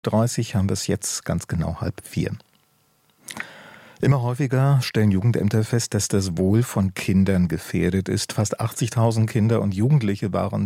30 haben wir es jetzt ganz genau 3:30. Immer häufiger stellen Jugendämter fest, dass das Wohl von Kindern gefährdet ist. Fast 80.000 Kinder und Jugendliche waren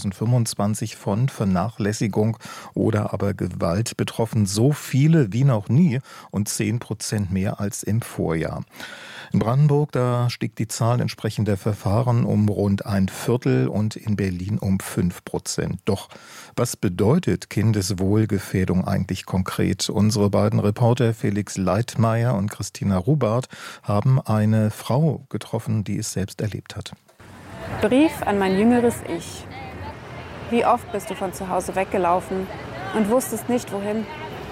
2025 von Vernachlässigung oder aber Gewalt betroffen. So viele wie noch nie und 10% mehr als im Vorjahr. In Brandenburg, da stieg die Zahl entsprechender Verfahren um rund 1/4 und in Berlin um 5%. Doch was bedeutet Kindeswohlgefährdung eigentlich konkret? Unsere beiden Reporter Felix Leitmayr und Christina Rubart haben eine Frau getroffen, die es selbst erlebt hat. Brief an mein jüngeres Ich. Wie oft bist du von zu Hause weggelaufen und wusstest nicht, wohin?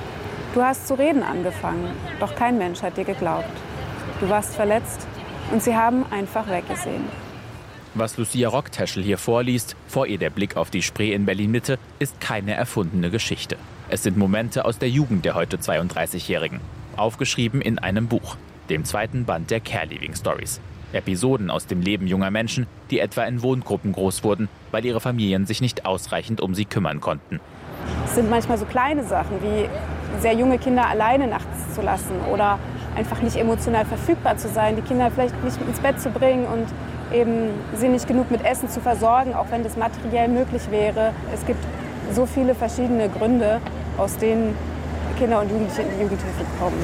Du hast zu reden angefangen, doch kein Mensch hat dir geglaubt. Du warst verletzt und sie haben einfach weggesehen. Was Lucia Rockteschel hier vorliest, vor ihr der Blick auf die Spree in Berlin-Mitte, ist keine erfundene Geschichte. Es sind Momente aus der Jugend der heute 32-Jährigen. Aufgeschrieben in einem Buch, dem 2. Band der Care Living Stories. Episoden aus dem Leben junger Menschen, die etwa in Wohngruppen groß wurden, weil ihre Familien sich nicht ausreichend um sie kümmern konnten. Es sind manchmal so kleine Sachen, wie sehr junge Kinder alleine nachts zu lassen oder einfach nicht emotional verfügbar zu sein, die Kinder vielleicht nicht ins Bett zu bringen und eben sie nicht genug mit Essen zu versorgen, auch wenn das materiell möglich wäre. Es gibt so viele verschiedene Gründe, aus denen Kinder und Jugendliche in die Jugendhilfe kommen.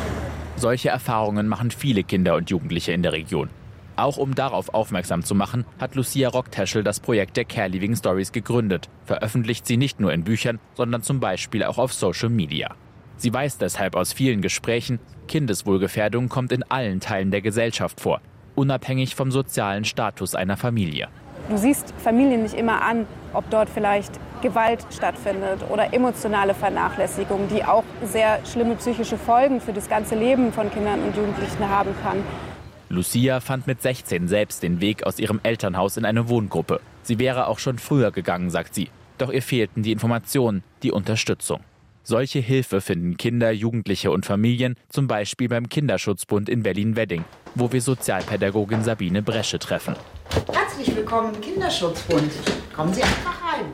Solche Erfahrungen machen viele Kinder und Jugendliche in der Region. Auch um darauf aufmerksam zu machen, hat Lucia Rockteschel das Projekt der Care Living Stories gegründet. Veröffentlicht sie nicht nur in Büchern, sondern zum Beispiel auch auf Social Media. Sie weiß deshalb aus vielen Gesprächen, Kindeswohlgefährdung kommt in allen Teilen der Gesellschaft vor, unabhängig vom sozialen Status einer Familie. Du siehst Familien nicht immer an, ob dort vielleicht Gewalt stattfindet oder emotionale Vernachlässigung, die auch sehr schlimme psychische Folgen für das ganze Leben von Kindern und Jugendlichen haben kann. Lucia fand mit 16 selbst den Weg aus ihrem Elternhaus in eine Wohngruppe. Sie wäre auch schon früher gegangen, sagt sie. Doch ihr fehlten die Informationen, die Unterstützung. Solche Hilfe finden Kinder, Jugendliche und Familien, zum Beispiel beim Kinderschutzbund in Berlin-Wedding, wo wir Sozialpädagogin Sabine Bresche treffen. Herzlich willkommen im Kinderschutzbund. Kommen Sie einfach rein.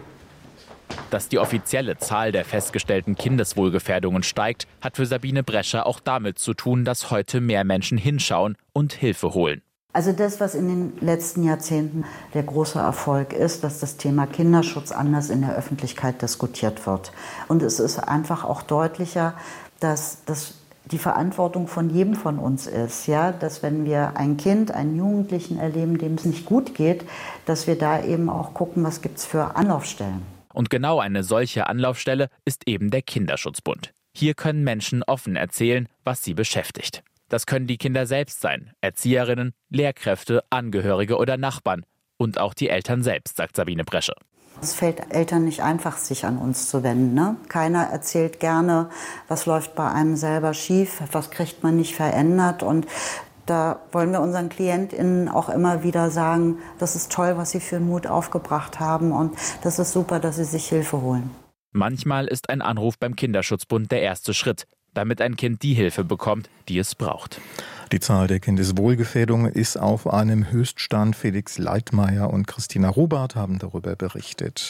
Dass die offizielle Zahl der festgestellten Kindeswohlgefährdungen steigt, hat für Sabine Bresche auch damit zu tun, dass heute mehr Menschen hinschauen und Hilfe holen. Also das, was in den letzten Jahrzehnten der große Erfolg ist, dass das Thema Kinderschutz anders in der Öffentlichkeit diskutiert wird. Und es ist einfach auch deutlicher, dass das die Verantwortung von jedem von uns ist, ja, dass wenn wir ein Kind, einen Jugendlichen erleben, dem es nicht gut geht, dass wir da eben auch gucken, was gibt's für Anlaufstellen. Und genau eine solche Anlaufstelle ist eben der Kinderschutzbund. Hier können Menschen offen erzählen, was sie beschäftigt. Das können die Kinder selbst sein, Erzieherinnen, Lehrkräfte, Angehörige oder Nachbarn. Und auch die Eltern selbst, sagt Sabine Bresche. Es fällt Eltern nicht einfach, sich an uns zu wenden, ne? Keiner erzählt gerne, was läuft bei einem selber schief, was kriegt man nicht verändert. Und da wollen wir unseren KlientInnen auch immer wieder sagen, das ist toll, was sie für Mut aufgebracht haben und das ist super, dass sie sich Hilfe holen. Manchmal ist ein Anruf beim Kinderschutzbund der erste Schritt, damit ein Kind die Hilfe bekommt, die es braucht. Die Zahl der Kindeswohlgefährdung ist auf einem Höchststand. Felix Leitmayr und Christina Rubart haben darüber berichtet.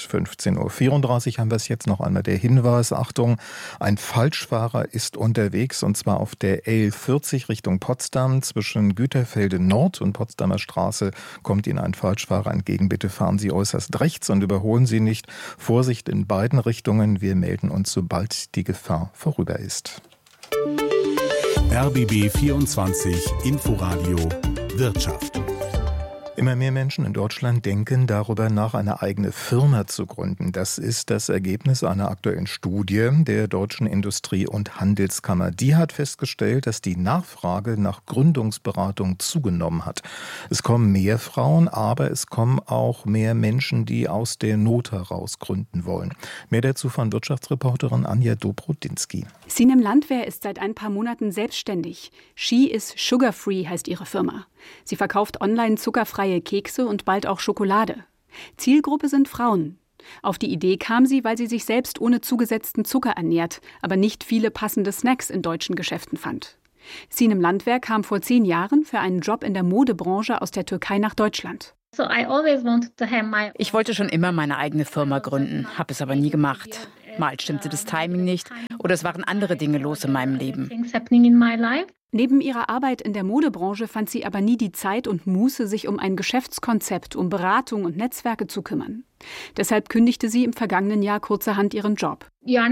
15:34 Uhr haben wir es jetzt noch einmal der Hinweis. Achtung, ein Falschfahrer ist unterwegs und zwar auf der L40 Richtung Potsdam. Zwischen Güterfelde Nord und Potsdamer Straße kommt Ihnen ein Falschfahrer entgegen. Bitte fahren Sie äußerst rechts und überholen Sie nicht. Vorsicht in beiden Richtungen. Wir melden uns, sobald die Gefahr vorüber ist. RBB 24 Inforadio Wirtschaft. Immer mehr Menschen in Deutschland denken darüber nach, eine eigene Firma zu gründen. Das ist das Ergebnis einer aktuellen Studie der Deutschen Industrie- und Handelskammer. Die hat festgestellt, dass die Nachfrage nach Gründungsberatung zugenommen hat. Es kommen mehr Frauen, aber es kommen auch mehr Menschen, die aus der Not heraus gründen wollen. Mehr dazu von Wirtschaftsreporterin Anja Dobrodinsky. Sinem Landwehr ist seit ein paar Monaten selbstständig. She is Sugar Free heißt ihre Firma. Sie verkauft online zuckerfreie Kekse und bald auch Schokolade. Zielgruppe sind Frauen. Auf die Idee kam sie, weil sie sich selbst ohne zugesetzten Zucker ernährt, aber nicht viele passende Snacks in deutschen Geschäften fand. Sinem Landwehr kam vor 10 Jahren für einen Job in der Modebranche aus der Türkei nach Deutschland. Ich wollte schon immer meine eigene Firma gründen, habe es aber nie gemacht. Mal stimmte das Timing nicht oder es waren andere Dinge los in meinem Leben. Neben ihrer Arbeit in der Modebranche fand sie aber nie die Zeit und Muße, sich um ein Geschäftskonzept, um Beratung und Netzwerke zu kümmern. Deshalb kündigte sie im vergangenen Jahr kurzerhand ihren Job.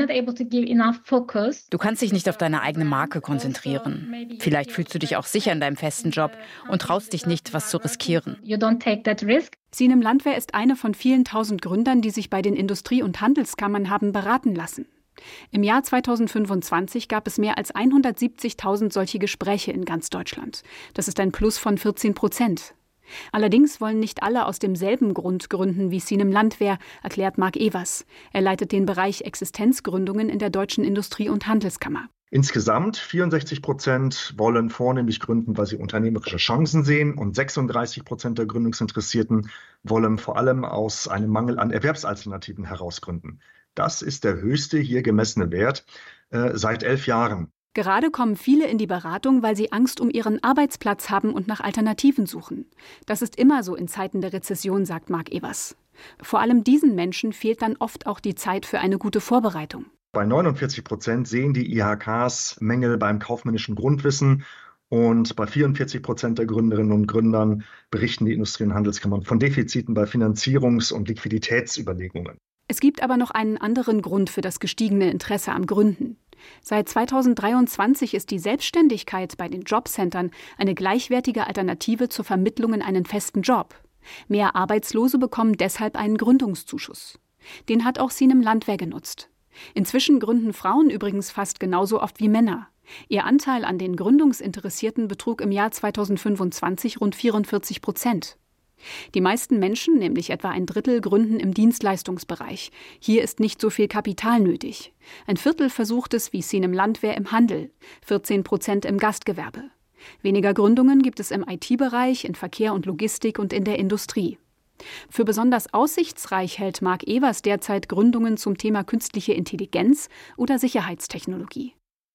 Du kannst dich nicht auf deine eigene Marke konzentrieren. Vielleicht fühlst du dich auch sicher in deinem festen Job und traust dich nicht, was zu riskieren. Sinem Landwehr ist eine von vielen tausend Gründern, die sich bei den Industrie- und Handelskammern haben beraten lassen. Im Jahr 2025 gab es mehr als 170.000 solche Gespräche in ganz Deutschland. Das ist ein Plus von 14%. Allerdings wollen nicht alle aus demselben Grund gründen wie Sinem Landwehr, erklärt Marc Evers. Er leitet den Bereich Existenzgründungen in der Deutschen Industrie- und Handelskammer. Insgesamt 64% wollen vornehmlich gründen, weil sie unternehmerische Chancen sehen, und 36% der Gründungsinteressierten wollen vor allem aus einem Mangel an Erwerbsalternativen heraus gründen. Das ist der höchste hier gemessene Wert seit 11 Jahren. Gerade kommen viele in die Beratung, weil sie Angst um ihren Arbeitsplatz haben und nach Alternativen suchen. Das ist immer so in Zeiten der Rezession, sagt Marc Evers. Vor allem diesen Menschen fehlt dann oft auch die Zeit für eine gute Vorbereitung. Bei 49% sehen die IHKs Mängel beim kaufmännischen Grundwissen. Und bei 44% der Gründerinnen und Gründern berichten die Industrie- und Handelskammern von Defiziten bei Finanzierungs- und Liquiditätsüberlegungen. Es gibt aber noch einen anderen Grund für das gestiegene Interesse am Gründen. Seit 2023 ist die Selbstständigkeit bei den Jobcentern eine gleichwertige Alternative zur Vermittlung in einen festen Job. Mehr Arbeitslose bekommen deshalb einen Gründungszuschuss. Den hat auch Sinem Landwehr genutzt. Inzwischen gründen Frauen übrigens fast genauso oft wie Männer. Ihr Anteil an den Gründungsinteressierten betrug im Jahr 2025 rund 44%. Die meisten Menschen, nämlich etwa ein Drittel, gründen im Dienstleistungsbereich. Hier ist nicht so viel Kapital nötig. Ein Viertel versucht es wie Sinem Landwehr im Handel, 14% im Gastgewerbe. Weniger Gründungen gibt es im IT-Bereich, in Verkehr und Logistik und in der Industrie. Für besonders aussichtsreich hält Marc Evers derzeit Gründungen zum Thema künstliche Intelligenz oder Sicherheitstechnologie.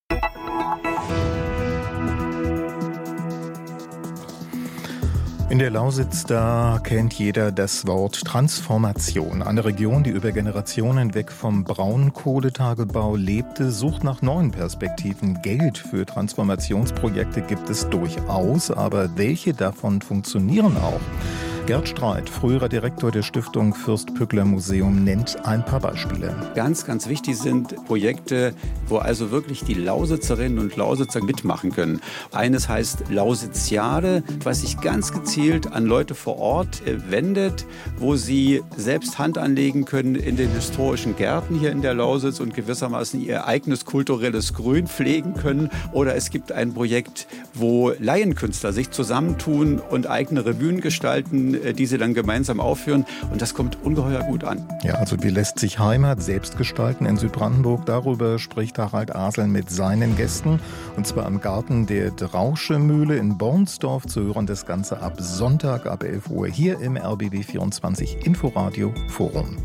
In der Lausitz, da kennt jeder das Wort Transformation. Eine Region, die über Generationen weg vom Braunkohletagebau lebte, sucht nach neuen Perspektiven. Geld für Transformationsprojekte gibt es durchaus, aber welche davon funktionieren auch? Gerd Streit, früherer Direktor der Stiftung Fürst-Pückler-Museum, nennt ein paar Beispiele. Ganz, ganz wichtig sind Projekte, wo also wirklich die Lausitzerinnen und Lausitzer mitmachen können. Eines heißt Lausiziade, was sich ganz gezielt an Leute vor Ort wendet, wo sie selbst Hand anlegen können in den historischen Gärten hier in der Lausitz und gewissermaßen ihr eigenes kulturelles Grün pflegen können. Oder es gibt ein Projekt, wo Laienkünstler sich zusammentun und eigene Revuen gestalten, die sie dann gemeinsam aufführen. Und das kommt ungeheuer gut an. Ja, also wie lässt sich Heimat selbst gestalten in Südbrandenburg? Darüber spricht Harald Asel mit seinen Gästen. Und zwar im Garten der Drausche-Mühle in Bornsdorf. Zu hören das Ganze ab Sonntag ab 11 Uhr hier im RBB 24 Inforadio Forum.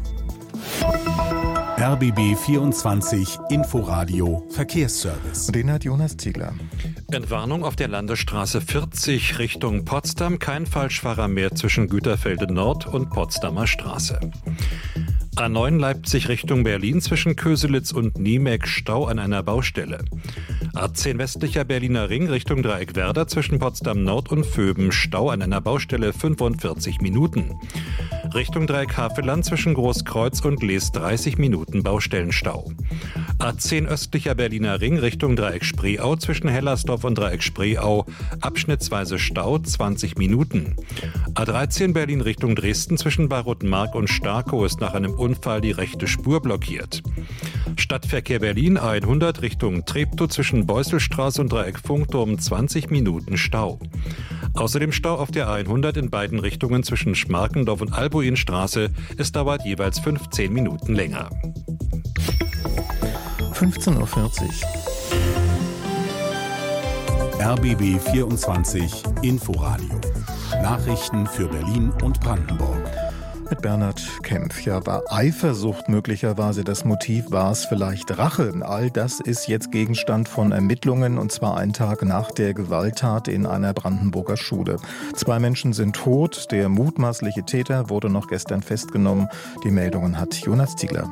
RBB 24 Inforadio Verkehrsservice. Und den hat Jonas Ziegler. Entwarnung auf der Landesstraße 40 Richtung Potsdam. Kein Falschfahrer mehr zwischen Güterfelde Nord und Potsdamer Straße. A9 Leipzig Richtung Berlin zwischen Köselitz und Niemek Stau an einer Baustelle. A10 westlicher Berliner Ring Richtung Dreieckwerder zwischen Potsdam Nord und Vöben Stau an einer Baustelle 45 Minuten. Richtung Dreieck-Havelland zwischen Großkreuz und Lees 30 Minuten Baustellenstau. A10 östlicher Berliner Ring Richtung Dreieck Spreeau zwischen Hellersdorf und Dreieck Spreeau abschnittsweise Stau 20 Minuten. A13 Berlin Richtung Dresden zwischen Barutmark und Starkow ist nach einem Unfall die rechte Spur blockiert. Stadtverkehr Berlin A100 Richtung Treptow zwischen Beusselstraße und Dreieck Funkturm 20 Minuten Stau. Außerdem Stau auf der A100 in beiden Richtungen zwischen Schmarkendorf und Albuinstraße. Es dauert jeweils 15 Minuten länger. 15.40 Uhr. RBB 24 Inforadio. Nachrichten für Berlin und Brandenburg. Mit Bernhard Kempf. Ja, war Eifersucht möglicherweise das Motiv? War es vielleicht Rache? All das ist jetzt Gegenstand von Ermittlungen, und zwar einen Tag nach der Gewalttat in einer Brandenburger Schule. 2 Menschen sind tot. Der mutmaßliche Täter wurde noch gestern festgenommen. Die Meldungen hat Jonas Ziegler.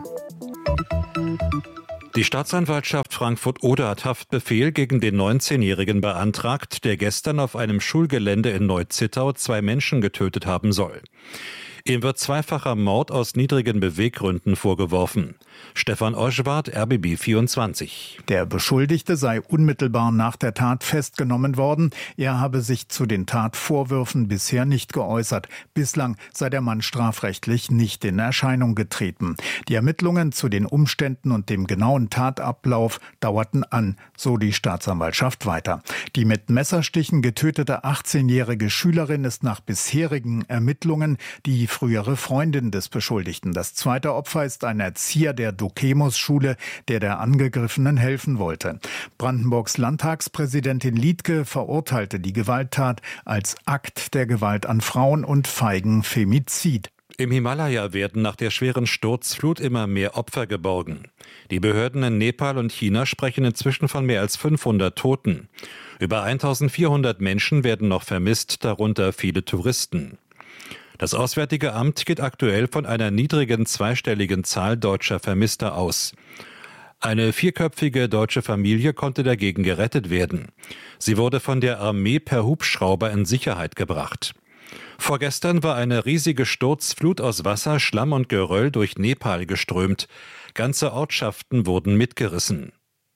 Die Staatsanwaltschaft Frankfurt-Oder hat Haftbefehl gegen den 19-Jährigen beantragt, der gestern auf einem Schulgelände in Neu-Zittau 2 Menschen getötet haben soll. Ihm wird zweifacher Mord aus niedrigen Beweggründen vorgeworfen. Stefan Oschwart, RBB 24. Der Beschuldigte sei unmittelbar nach der Tat festgenommen worden. Er habe sich zu den Tatvorwürfen bisher nicht geäußert. Bislang sei der Mann strafrechtlich nicht in Erscheinung getreten. Die Ermittlungen zu den Umständen und dem genauen Tatablauf dauerten an, so die Staatsanwaltschaft weiter. Die mit Messerstichen getötete 18-jährige Schülerin ist nach bisherigen Ermittlungen die frühere Freundin des Beschuldigten. Das zweite Opfer ist ein Erzieher der Dukemus-Schule, der Angegriffenen helfen wollte. Brandenburgs Landtagspräsidentin Liedtke verurteilte die Gewalttat als Akt der Gewalt an Frauen und feigen Femizid. Im Himalaya werden nach der schweren Sturzflut immer mehr Opfer geborgen. Die Behörden in Nepal und China sprechen inzwischen von mehr als 500 Toten. Über 1400 Menschen werden noch vermisst, darunter viele Touristen. Das Auswärtige Amt geht aktuell von einer niedrigen zweistelligen Zahl deutscher Vermisster aus. Eine 4-köpfige deutsche Familie konnte dagegen gerettet werden. Sie wurde von der Armee per Hubschrauber in Sicherheit gebracht. Vorgestern war eine riesige Sturzflut aus Wasser, Schlamm und Geröll durch Nepal geströmt. Ganze Ortschaften wurden mitgerissen.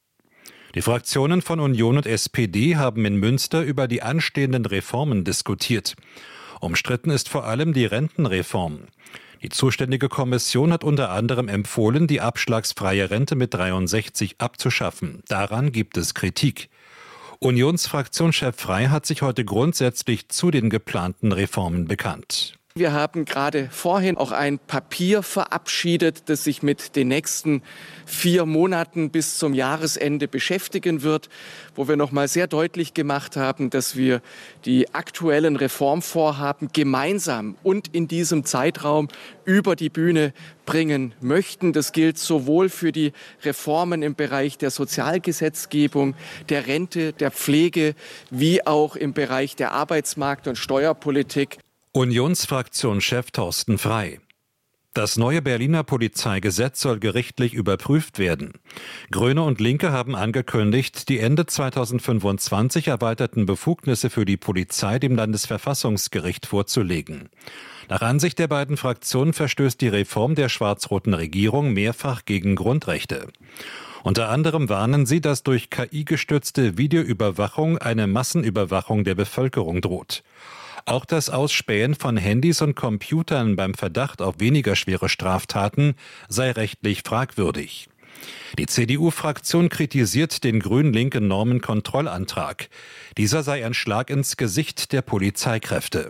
Die Fraktionen von Union und SPD haben in Münster über die anstehenden Reformen diskutiert. Umstritten ist vor allem die Rentenreform. Die zuständige Kommission hat unter anderem empfohlen, die abschlagsfreie Rente mit 63 abzuschaffen. Daran gibt es Kritik. Unionsfraktionschef Frey hat sich heute grundsätzlich zu den geplanten Reformen bekannt. Wir haben gerade vorhin auch ein Papier verabschiedet, das sich mit den nächsten 4 Monaten bis zum Jahresende beschäftigen wird, wo wir noch mal sehr deutlich gemacht haben, dass wir die aktuellen Reformvorhaben gemeinsam und in diesem Zeitraum über die Bühne bringen möchten. Das gilt sowohl für die Reformen im Bereich der Sozialgesetzgebung, der Rente, der Pflege, wie auch im Bereich der Arbeitsmarkt- und Steuerpolitik. Unionsfraktionschef Thorsten Frey. Das neue Berliner Polizeigesetz soll gerichtlich überprüft werden. Grüne und Linke haben angekündigt, die Ende 2025 erweiterten Befugnisse für die Polizei dem Landesverfassungsgericht vorzulegen. Nach Ansicht der beiden Fraktionen verstößt die Reform der schwarz-roten Regierung mehrfach gegen Grundrechte. Unter anderem warnen sie, dass durch KI gestützte Videoüberwachung eine Massenüberwachung der Bevölkerung droht. Auch das Ausspähen von Handys und Computern beim Verdacht auf weniger schwere Straftaten sei rechtlich fragwürdig. Die CDU-Fraktion kritisiert den grün-linken Normenkontrollantrag. Dieser sei ein Schlag ins Gesicht der Polizeikräfte.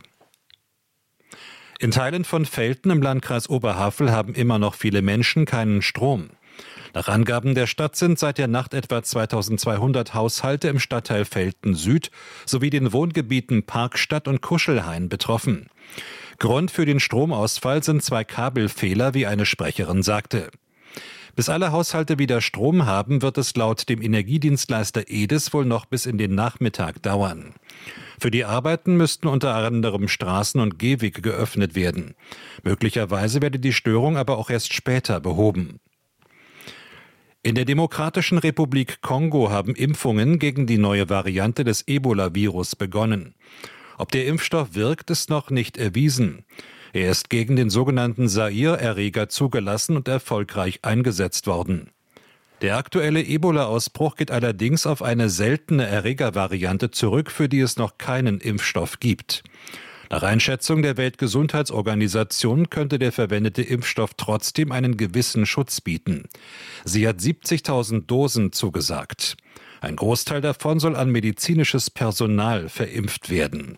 In Teilen von Velten im Landkreis Oberhavel haben immer noch viele Menschen keinen Strom. Nach Angaben der Stadt sind seit der Nacht etwa 2200 Haushalte im Stadtteil Velten Süd sowie den Wohngebieten Parkstadt und Kuschelhain betroffen. Grund für den Stromausfall sind 2 Kabelfehler, wie eine Sprecherin sagte. Bis alle Haushalte wieder Strom haben, wird es laut dem Energiedienstleister EDIS wohl noch bis in den Nachmittag dauern. Für die Arbeiten müssten unter anderem Straßen und Gehwege geöffnet werden. Möglicherweise werde die Störung aber auch erst später behoben. In der Demokratischen Republik Kongo haben Impfungen gegen die neue Variante des Ebola-Virus begonnen. Ob der Impfstoff wirkt, ist noch nicht erwiesen. Er ist gegen den sogenannten Zaire-Erreger zugelassen und erfolgreich eingesetzt worden. Der aktuelle Ebola-Ausbruch geht allerdings auf eine seltene Erregervariante zurück, für die es noch keinen Impfstoff gibt. Nach Einschätzung der Weltgesundheitsorganisation könnte der verwendete Impfstoff trotzdem einen gewissen Schutz bieten. Sie hat 70.000 Dosen zugesagt. Ein Großteil davon soll an medizinisches Personal verimpft werden.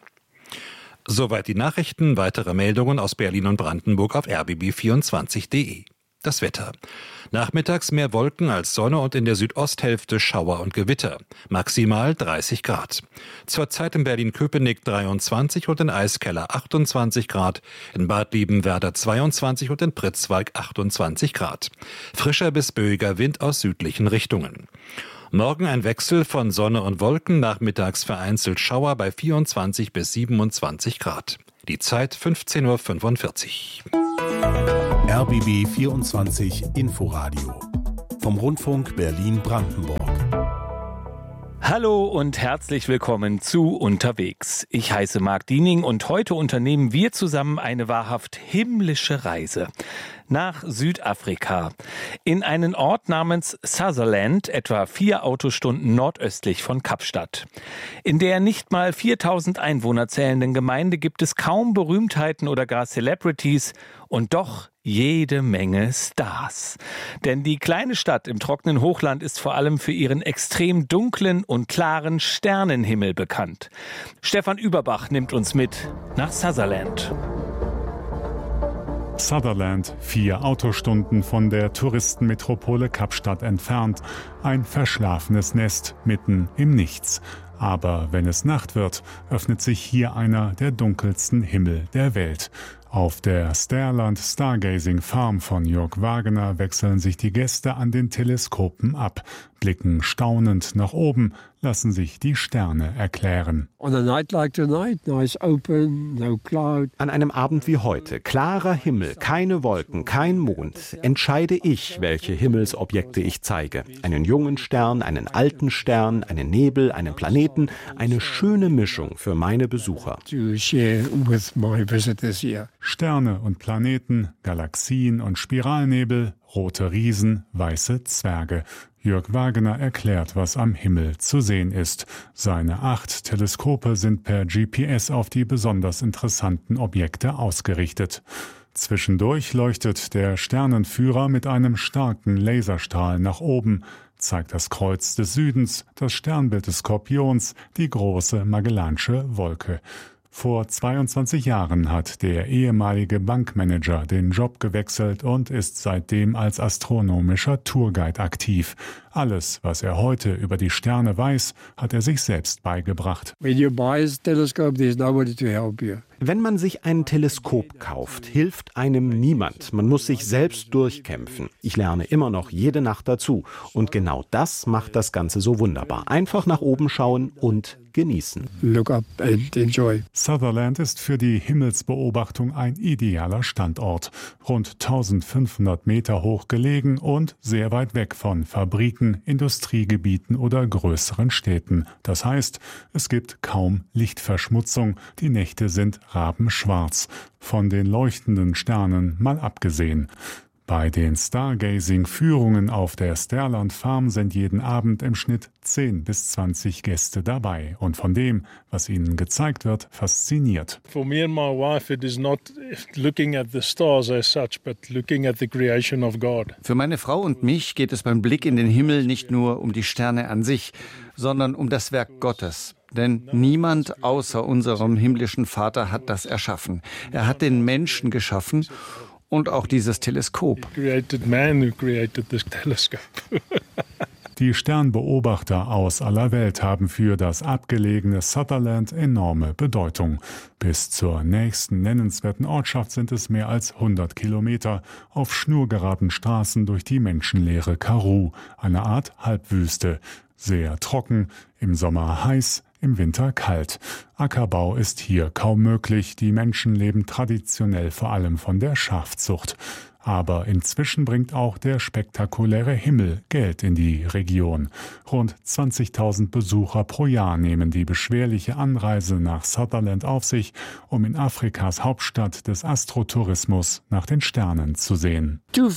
Soweit die Nachrichten. Weitere Meldungen aus Berlin und Brandenburg auf rbb24.de. Das Wetter. Nachmittags mehr Wolken als Sonne und in der Südosthälfte Schauer und Gewitter. Maximal 30 Grad. Zurzeit in Berlin-Köpenick 23 und in Eiskeller 28 Grad. In Bad Liebenwerda 22 und in Pritzwalk 28 Grad. Frischer bis böiger Wind aus südlichen Richtungen. Morgen ein Wechsel von Sonne und Wolken, nachmittags vereinzelt Schauer bei 24 bis 27 Grad. Die Zeit 15:45 Uhr. RBB 24 Inforadio vom Rundfunk Berlin-Brandenburg. Hallo und herzlich willkommen zu Unterwegs. Ich heiße Marc Diening und heute unternehmen wir zusammen eine wahrhaft himmlische Reise nach Südafrika, in einen Ort namens Sutherland, etwa 4 Autostunden nordöstlich von Kapstadt. In der nicht mal 4000 Einwohner zählenden Gemeinde gibt es kaum Berühmtheiten oder gar Celebrities und doch jede Menge Stars. Denn die kleine Stadt im trockenen Hochland ist vor allem für ihren extrem dunklen und klaren Sternenhimmel bekannt. Stefan Überbach nimmt uns mit nach Sutherland. Sutherland, 4 Autostunden von der Touristenmetropole Kapstadt entfernt. Ein verschlafenes Nest mitten im Nichts. Aber wenn es Nacht wird, öffnet sich hier einer der dunkelsten Himmel der Welt. Auf der Sterland Stargazing Farm von Jörg Wagener wechseln sich die Gäste an den Teleskopen ab, blicken staunend nach oben, lassen sich die Sterne erklären. On a night like tonight, nice open, no cloud. An einem Abend wie heute, klarer Himmel, keine Wolken, kein Mond, entscheide ich, welche Himmelsobjekte ich zeige. Einen jungen Stern, einen alten Stern, einen Nebel, einen Planeten, eine schöne Mischung für meine Besucher. To share with my visitors here. Sterne und Planeten, Galaxien und Spiralnebel, rote Riesen, weiße Zwerge. Jörg Wagener erklärt, was am Himmel zu sehen ist. Seine 8 Teleskope sind per GPS auf die besonders interessanten Objekte ausgerichtet. Zwischendurch leuchtet der Sternenführer mit einem starken Laserstrahl nach oben, zeigt das Kreuz des Südens, das Sternbild des Skorpions, die große Magellansche Wolke. Vor 22 Jahren hat der ehemalige Bankmanager den Job gewechselt und ist seitdem als astronomischer Tourguide aktiv. Alles, was er heute über die Sterne weiß, hat er sich selbst beigebracht. Wenn man sich ein Teleskop kauft, hilft einem niemand. Man muss sich selbst durchkämpfen. Ich lerne immer noch jede Nacht dazu. Und genau das macht das Ganze so wunderbar. Einfach nach oben schauen und genießen. Look up and enjoy. Sutherland ist für die Himmelsbeobachtung ein idealer Standort. Rund 1500 Meter hoch gelegen und sehr weit weg von Fabriken, Industriegebieten oder größeren Städten. Das heißt, es gibt kaum Lichtverschmutzung. Die Nächte sind rabenschwarz. Von den leuchtenden Sternen mal abgesehen. Bei den Stargazing-Führungen auf der Sterland Farm sind jeden Abend im Schnitt 10 bis 20 Gäste dabei und von dem, was ihnen gezeigt wird, fasziniert. For me and my wife, it is not looking at the stars as such, but looking at the creation of God. Für meine Frau und mich geht es beim Blick in den Himmel nicht nur um die Sterne an sich, sondern um das Werk Gottes. Denn niemand außer unserem himmlischen Vater hat das erschaffen. Er hat den Menschen geschaffen und auch dieses Teleskop. Die Sternbeobachter aus aller Welt haben für das abgelegene Sutherland enorme Bedeutung. Bis zur nächsten nennenswerten Ortschaft sind es mehr als 100 Kilometer auf schnurgeraden Straßen durch die menschenleere Karoo, eine Art Halbwüste. Sehr trocken, im Sommer heiß, im Winter kalt. Ackerbau ist hier kaum möglich. Die Menschen leben traditionell vor allem von der Schafzucht. Aber inzwischen bringt auch der spektakuläre Himmel Geld in die Region. Rund 20.000 Besucher pro Jahr nehmen die beschwerliche Anreise nach Sutherland auf sich, um in Afrikas Hauptstadt des Astrotourismus nach den Sternen zu sehen.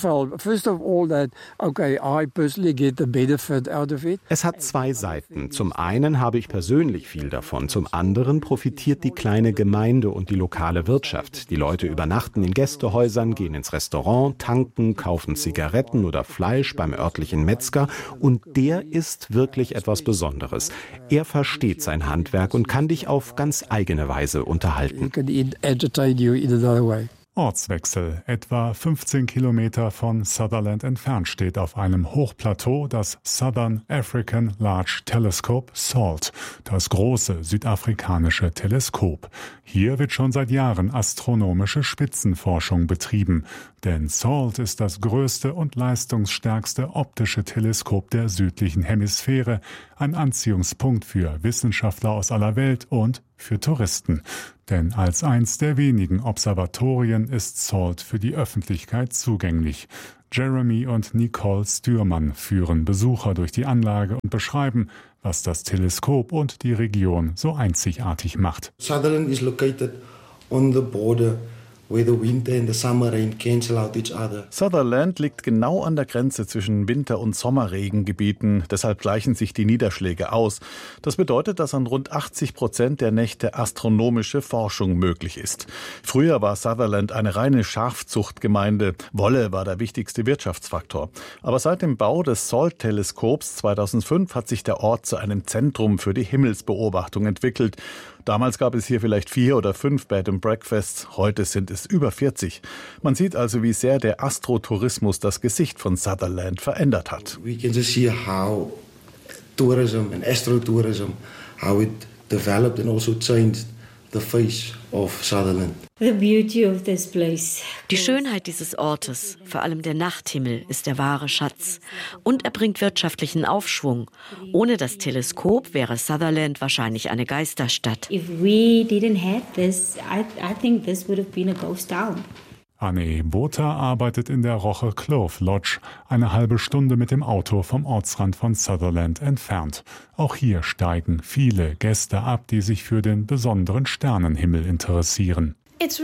Es hat 2 Seiten. Zum einen habe ich persönlich viel davon, zum anderen profitiert die kleine Gemeinde und die lokale Wirtschaft. Die Leute übernachten in Gästehäusern, gehen ins Restaurant, tanken, kaufen Zigaretten oder Fleisch beim örtlichen Metzger und der ist wirklich etwas Besonderes. Er versteht sein Handwerk und kann dich auf ganz eigene Weise unterhalten. Ortswechsel. Etwa 15 Kilometer von Sutherland entfernt steht auf einem Hochplateau das Southern African Large Telescope SALT, das große südafrikanische Teleskop. Hier wird schon seit Jahren astronomische Spitzenforschung betrieben, denn SALT ist das größte und leistungsstärkste optische Teleskop der südlichen Hemisphäre, ein Anziehungspunkt für Wissenschaftler aus aller Welt und für Touristen. Denn als eins der wenigen Observatorien ist SALT für die Öffentlichkeit zugänglich. Jeremy und Nicole Stürmann führen Besucher durch die Anlage und beschreiben, was das Teleskop und die Region so einzigartig macht. Sutherland is located on the border where the winter and the summer rain cancel out each other. Sutherland liegt genau an der Grenze zwischen Winter- und Sommerregengebieten. Deshalb gleichen sich die Niederschläge aus. Das bedeutet, dass an rund 80% der Nächte astronomische Forschung möglich ist. Früher war Sutherland eine reine Schafzuchtgemeinde. Wolle war der wichtigste Wirtschaftsfaktor. Aber seit dem Bau des SALT-Teleskops 2005 hat sich der Ort zu einem Zentrum für die Himmelsbeobachtung entwickelt. Damals gab es hier vielleicht 4 oder 5 Bed and Breakfasts, heute sind es über 40. Man sieht also, wie sehr der Astrotourismus das Gesicht von Sutherland verändert hat. We can just see how tourism and astrotourism, how it developed and also changed the face of Sutherland. Die Schönheit dieses Ortes, vor allem der Nachthimmel, ist der wahre Schatz. Und er bringt wirtschaftlichen Aufschwung. Ohne das Teleskop wäre Sutherland wahrscheinlich eine Geisterstadt. Anne Botha arbeitet in der Roche Clove Lodge, eine halbe Stunde mit dem Auto vom Ortsrand von Sutherland entfernt. Auch hier steigen viele Gäste ab, die sich für den besonderen Sternenhimmel interessieren. Das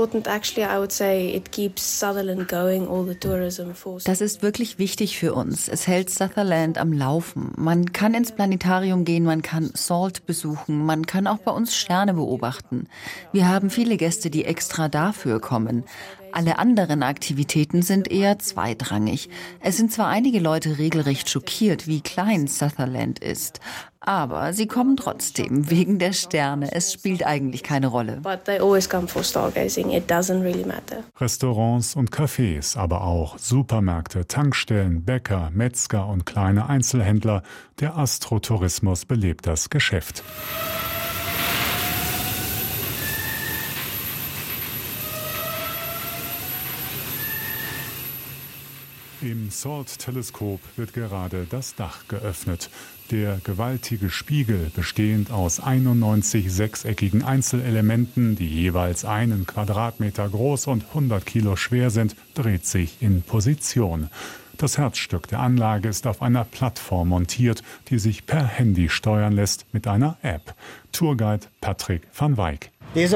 ist wirklich wichtig für uns. Es hält Sutherland am Laufen. Man kann ins Planetarium gehen, man kann SALT besuchen, man kann auch bei uns Sterne beobachten. Wir haben viele Gäste, die extra dafür kommen. Alle anderen Aktivitäten sind eher zweitrangig. Es sind zwar einige Leute regelrecht schockiert, wie klein Sutherland ist, aber sie kommen trotzdem wegen der Sterne. Es spielt eigentlich keine Rolle. Restaurants und Cafés, aber auch Supermärkte, Tankstellen, Bäcker, Metzger und kleine Einzelhändler. Der Astrotourismus belebt das Geschäft. Im SALT-Teleskop wird gerade das Dach geöffnet. Der gewaltige Spiegel, bestehend aus 91 sechseckigen Einzelelementen, die jeweils 1 Quadratmeter groß und 100 Kilo schwer sind, dreht sich in Position. Das Herzstück der Anlage ist auf einer Plattform montiert, die sich per Handy steuern lässt mit einer App. Tourguide Patrick van Wyk.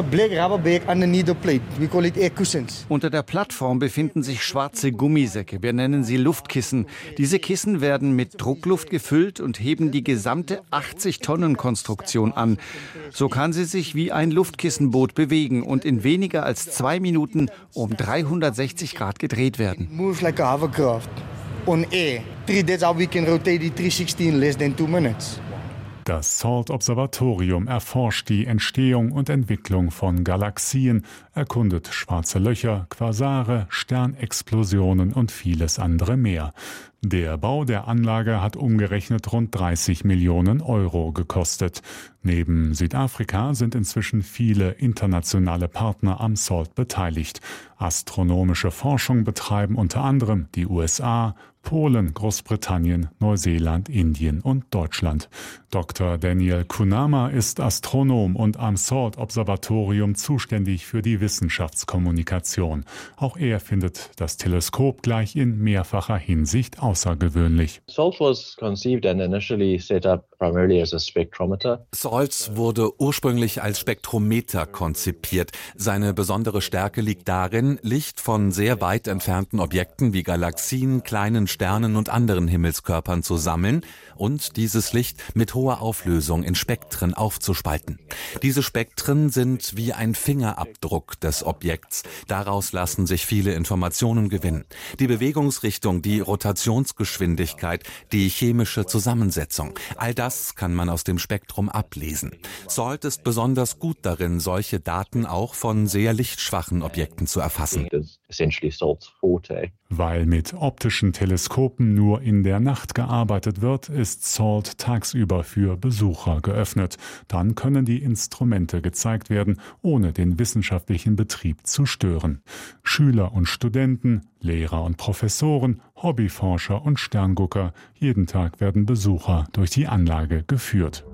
Unter der Plattform befinden sich schwarze Gummisäcke. Wir nennen sie Luftkissen. Diese Kissen werden mit Druckluft gefüllt und heben die gesamte 80-Tonnen-Konstruktion an. So kann sie sich wie ein Luftkissenboot bewegen und in weniger als 2 Minuten um 360 Grad gedreht werden. Moves like a hovercraft on air. That's how we can rotate the 360 in less than 2 minutes. Das SALT-Observatorium erforscht die Entstehung und Entwicklung von Galaxien, erkundet schwarze Löcher, Quasare, Sternexplosionen und vieles andere mehr. Der Bau der Anlage hat umgerechnet rund 30 Millionen Euro gekostet. Neben Südafrika sind inzwischen viele internationale Partner am SALT beteiligt. Astronomische Forschung betreiben unter anderem die USA, Polen, Großbritannien, Neuseeland, Indien und Deutschland. Dr. Daniel Kunama ist Astronom und am SALT-Observatorium zuständig für die Wissenschaftskommunikation. Auch er findet das Teleskop gleich in mehrfacher Hinsicht außergewöhnlich. SALT was conceived and initially set up primarily as a spectrometer. SALT wurde ursprünglich als Spektrometer konzipiert. Seine besondere Stärke liegt darin, Licht von sehr weit entfernten Objekten wie Galaxien, kleinen Sternen und anderen Himmelskörpern zu sammeln und dieses Licht mit hoher Auflösung in Spektren aufzuspalten. Diese Spektren sind wie ein Fingerabdruck des Objekts. Daraus lassen sich viele Informationen gewinnen. Die Bewegungsrichtung, die Rotationsgeschwindigkeit, die chemische Zusammensetzung. All das kann man aus dem Spektrum ablesen. SALT ist besonders gut darin, solche Daten auch von sehr lichtschwachen Objekten zu erfassen. Weil mit optischen Teleskopen nur in der Nacht gearbeitet wird, ist SALT tagsüber für Besucher geöffnet. Dann können die Instrumente gezeigt werden, ohne den wissenschaftlichen Betrieb zu stören. Schüler und Studenten, Lehrer und Professoren, Hobbyforscher und Sterngucker, jeden Tag werden Besucher durch die Anlage geführt.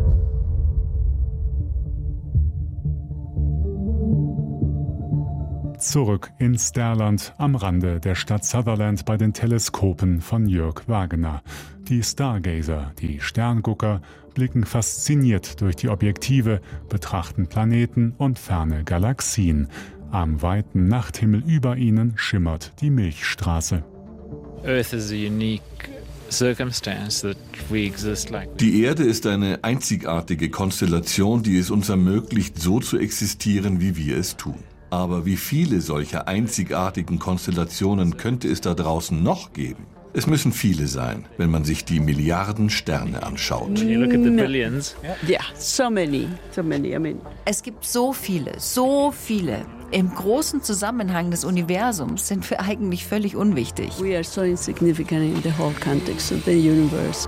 Zurück in Sterland am Rande der Stadt Sutherland bei den Teleskopen von Jörg Wagener. Die Stargazer, die Sterngucker, blicken fasziniert durch die Objektive, betrachten Planeten und ferne Galaxien. Am weiten Nachthimmel über ihnen schimmert die Milchstraße. Die Erde ist eine einzigartige Konstellation, die es uns ermöglicht, so zu existieren, wie wir es tun. Aber wie viele solcher einzigartigen Konstellationen könnte es da draußen noch geben? Es müssen viele sein, wenn man sich die Milliarden Sterne anschaut. Es gibt so viele. Im großen Zusammenhang des Universums sind wir eigentlich völlig unwichtig. We are so insignificant in the whole context of the universe.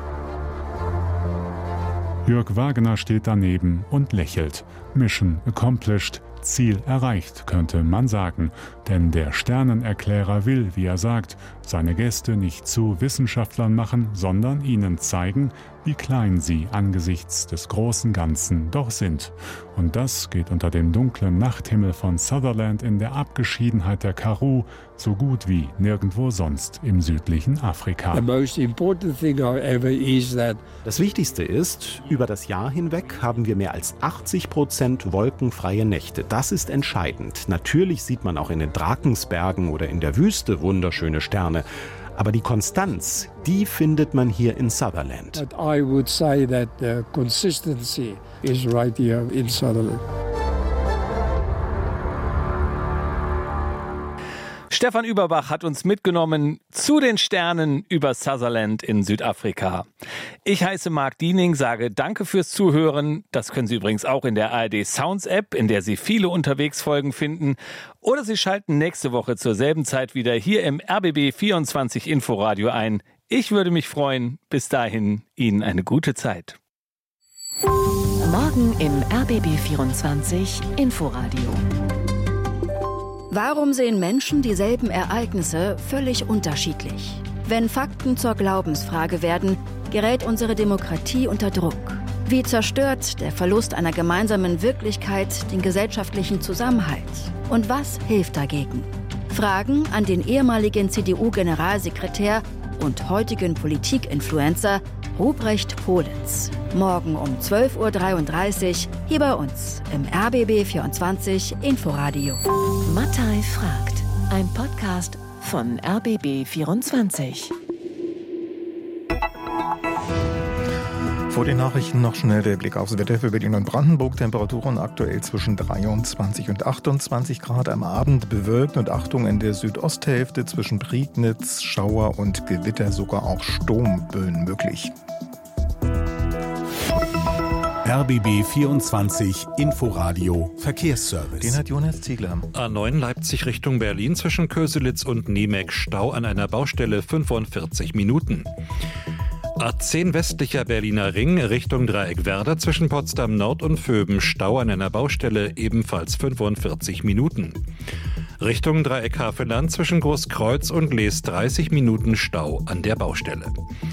Jörg Wagener steht daneben und lächelt. Mission accomplished. Ziel erreicht, könnte man sagen. Denn der Sternenerklärer will, wie er sagt, seine Gäste nicht zu Wissenschaftlern machen, sondern ihnen zeigen, wie klein sie angesichts des großen Ganzen doch sind. Und das geht unter dem dunklen Nachthimmel von Sutherland in der Abgeschiedenheit der Karoo so gut wie nirgendwo sonst im südlichen Afrika. Das Wichtigste ist, über das Jahr hinweg haben wir mehr als 80% wolkenfreie Nächte. Das ist entscheidend. Natürlich sieht man auch in den Drakensbergen oder in der Wüste wunderschöne Sterne. Aber die Konstanz, die findet man hier in Sutherland. But I would say that the consistency is right here in Sutherland. Stefan Überbach hat uns mitgenommen zu den Sternen über Sutherland in Südafrika. Ich heiße Marc Diening, sage Danke fürs Zuhören. Das können Sie übrigens auch in der ARD Sounds App, in der Sie viele Unterwegsfolgen finden. Oder Sie schalten nächste Woche zur selben Zeit wieder hier im RBB 24 Inforadio ein. Ich würde mich freuen. Bis dahin, Ihnen eine gute Zeit. Morgen im RBB 24 Inforadio. Warum sehen Menschen dieselben Ereignisse völlig unterschiedlich? Wenn Fakten zur Glaubensfrage werden, gerät unsere Demokratie unter Druck. Wie zerstört der Verlust einer gemeinsamen Wirklichkeit den gesellschaftlichen Zusammenhalt? Und was hilft dagegen? Fragen an den ehemaligen CDU-Generalsekretär und heutigen Politikinfluencer Ruprecht Polenz. Morgen um 12.33 Uhr hier bei uns im RBB 24 Inforadio. Mattei fragt. Ein Podcast von RBB 24. Vor den Nachrichten noch schnell der Blick aufs Wetter für Berlin und Brandenburg. Temperaturen aktuell zwischen 23 und 28 Grad. Am Abend bewölkt und Achtung in der Südosthälfte zwischen Prignitz, Schauer und Gewitter, sogar auch Sturmböen möglich. RBB 24 Inforadio Verkehrsservice. Den hat Jonas Ziegler. A9 Leipzig Richtung Berlin zwischen Köselitz und Niemek Stau an einer Baustelle 45 Minuten. A10 westlicher Berliner Ring Richtung Dreieckwerder zwischen Potsdam Nord und Vöben Stau an einer Baustelle ebenfalls 45 Minuten. Richtung Dreieck Havelland zwischen Großkreuz und Lees 30 Minuten Stau an der Baustelle.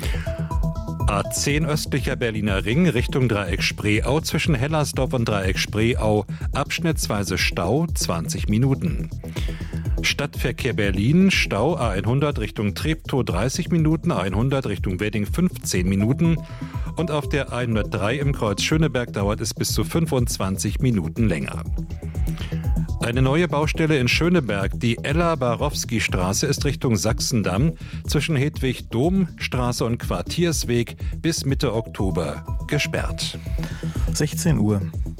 A10 östlicher Berliner Ring Richtung Dreieck Spreeau zwischen Hellersdorf und Dreieck Spreeau abschnittsweise Stau 20 Minuten. Stadtverkehr Berlin, Stau A100 Richtung Treptow 30 Minuten, A100 Richtung Wedding 15 Minuten und auf der A103 im Kreuz Schöneberg dauert es bis zu 25 Minuten länger. Eine neue Baustelle in Schöneberg, die Ella-Barowski-Straße, ist Richtung Sachsendamm zwischen Hedwig-Dom-Straße und Quartiersweg bis Mitte Oktober gesperrt. 16 Uhr.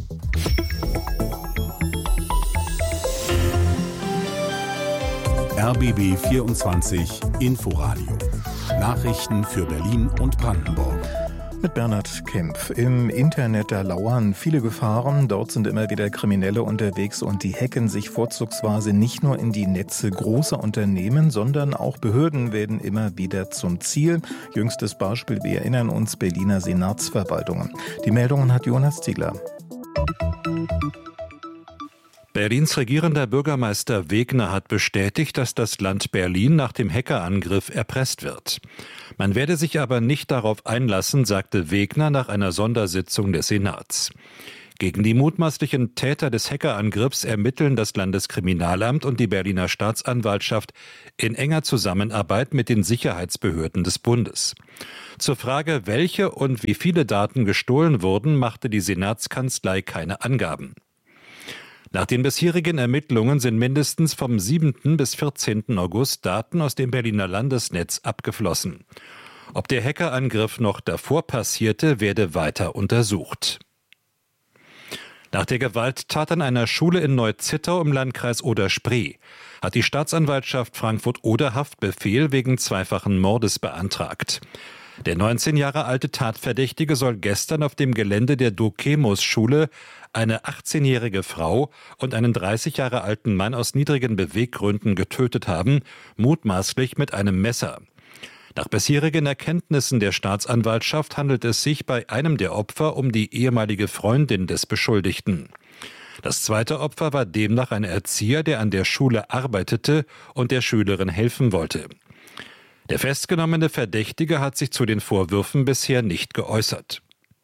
RBB 24 Inforadio. Nachrichten für Berlin und Brandenburg. Mit Bernhard Kempf. Im Internet, da lauern viele Gefahren. Dort sind immer wieder Kriminelle unterwegs und die hacken sich vorzugsweise nicht nur in die Netze großer Unternehmen, sondern auch Behörden werden immer wieder zum Ziel. Jüngstes Beispiel, wir erinnern uns, Berliner Senatsverwaltungen. Die Meldungen hat Jonas Ziegler. Berlins regierender Bürgermeister Wegner hat bestätigt, dass das Land Berlin nach dem Hackerangriff erpresst wird. Man werde sich aber nicht darauf einlassen, sagte Wegner nach einer Sondersitzung des Senats. Gegen die mutmaßlichen Täter des Hackerangriffs ermitteln das Landeskriminalamt und die Berliner Staatsanwaltschaft in enger Zusammenarbeit mit den Sicherheitsbehörden des Bundes. Zur Frage, welche und wie viele Daten gestohlen wurden, machte die Senatskanzlei keine Angaben. Nach den bisherigen Ermittlungen sind mindestens vom 7. bis 14. August Daten aus dem Berliner Landesnetz abgeflossen. Ob der Hackerangriff noch davor passierte, werde weiter untersucht. Nach der Gewalttat an einer Schule in Neu-Zittau im Landkreis Oder-Spree hat die Staatsanwaltschaft Frankfurt-Oder Haftbefehl wegen zweifachen Mordes beantragt. Der 19 Jahre alte Tatverdächtige soll gestern auf dem Gelände der Dokemos-Schule eine 18-jährige Frau und einen 30 Jahre alten Mann aus niedrigen Beweggründen getötet haben, mutmaßlich mit einem Messer. Nach bisherigen Erkenntnissen der Staatsanwaltschaft handelt es sich bei einem der Opfer um die ehemalige Freundin des Beschuldigten. Das zweite Opfer war demnach ein Erzieher, der an der Schule arbeitete und der Schülerin helfen wollte. Der festgenommene Verdächtige hat sich zu den Vorwürfen bisher nicht geäußert.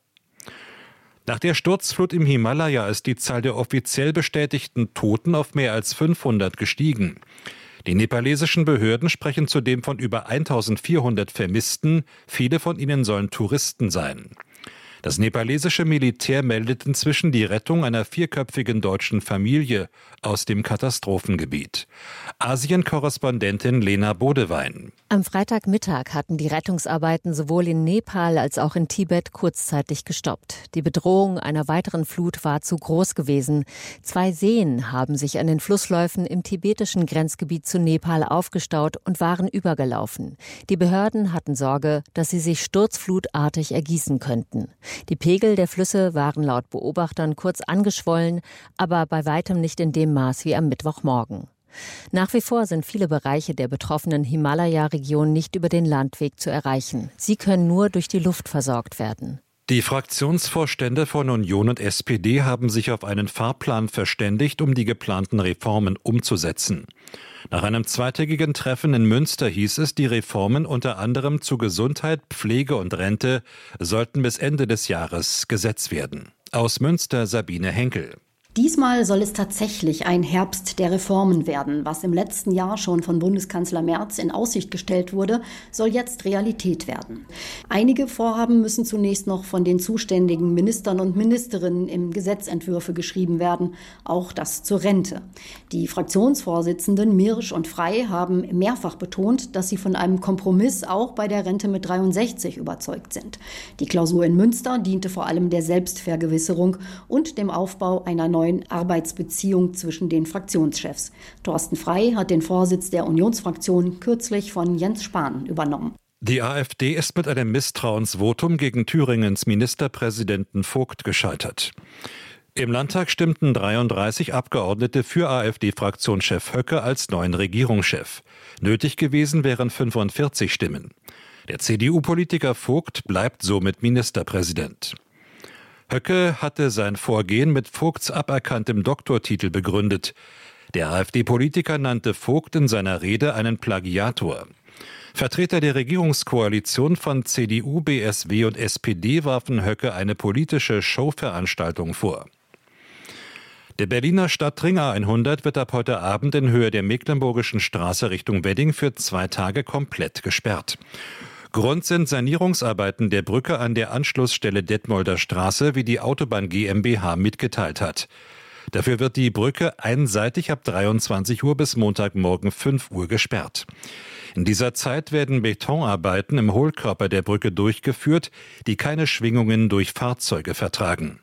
Nach der Sturzflut im Himalaya ist die Zahl der offiziell bestätigten Toten auf mehr als 500 gestiegen. Die nepalesischen Behörden sprechen zudem von über 1400 Vermissten, viele von ihnen sollen Touristen sein. Das nepalesische Militär meldet inzwischen die Rettung einer 4-köpfigen deutschen Familie aus dem Katastrophengebiet. Asien-Korrespondentin Lena Bodewein. Am Freitagmittag hatten die Rettungsarbeiten sowohl in Nepal als auch in Tibet kurzzeitig gestoppt. Die Bedrohung einer weiteren Flut war zu groß gewesen. 2 Seen haben sich an den Flussläufen im tibetischen Grenzgebiet zu Nepal aufgestaut und waren übergelaufen. Die Behörden hatten Sorge, dass sie sich sturzflutartig ergießen könnten. Die Pegel der Flüsse waren laut Beobachtern kurz angeschwollen, aber bei weitem nicht in dem Maß wie am Mittwochmorgen. Nach wie vor sind viele Bereiche der betroffenen Himalaya-Region nicht über den Landweg zu erreichen. Sie können nur durch die Luft versorgt werden. Die Fraktionsvorstände von Union und SPD haben sich auf einen Fahrplan verständigt, um die geplanten Reformen umzusetzen. Nach einem zweitägigen Treffen in Münster hieß es, die Reformen unter anderem zu Gesundheit, Pflege und Rente sollten bis Ende des Jahres Gesetz werden. Aus Münster Sabine Henkel. Diesmal soll es tatsächlich ein Herbst der Reformen werden. Was im letzten Jahr schon von Bundeskanzler Merz in Aussicht gestellt wurde, soll jetzt Realität werden. Einige Vorhaben müssen zunächst noch von den zuständigen Ministern und Ministerinnen in Gesetzentwürfe geschrieben werden, auch das zur Rente. Die Fraktionsvorsitzenden Mirsch und Frey haben mehrfach betont, dass sie von einem Kompromiss auch bei der Rente mit 63 überzeugt sind. Die Klausur in Münster diente vor allem der Selbstvergewisserung und dem Aufbau einer neuen Arbeitsbeziehung zwischen den Fraktionschefs. Thorsten Frey hat den Vorsitz der Unionsfraktion kürzlich von Jens Spahn übernommen. Die AfD ist mit einem Misstrauensvotum gegen Thüringens Ministerpräsidenten Vogt gescheitert. Im Landtag stimmten 33 Abgeordnete für AfD-Fraktionschef Höcke als neuen Regierungschef. Nötig gewesen wären 45 Stimmen. Der CDU-Politiker Vogt bleibt somit Ministerpräsident. Höcke hatte sein Vorgehen mit Vogts aberkanntem Doktortitel begründet. Der AfD-Politiker nannte Vogt in seiner Rede einen Plagiator. Vertreter der Regierungskoalition von CDU, BSW und SPD warfen Höcke eine politische Showveranstaltung vor. Der Berliner Stadtring A100 wird ab heute Abend in Höhe der Mecklenburgischen Straße Richtung Wedding für 2 Tage komplett gesperrt. Grund sind Sanierungsarbeiten der Brücke an der Anschlussstelle Detmolder Straße, wie die Autobahn GmbH mitgeteilt hat. Dafür wird die Brücke einseitig ab 23 Uhr bis Montagmorgen 5 Uhr gesperrt. In dieser Zeit werden Betonarbeiten im Hohlkörper der Brücke durchgeführt, die keine Schwingungen durch Fahrzeuge vertragen.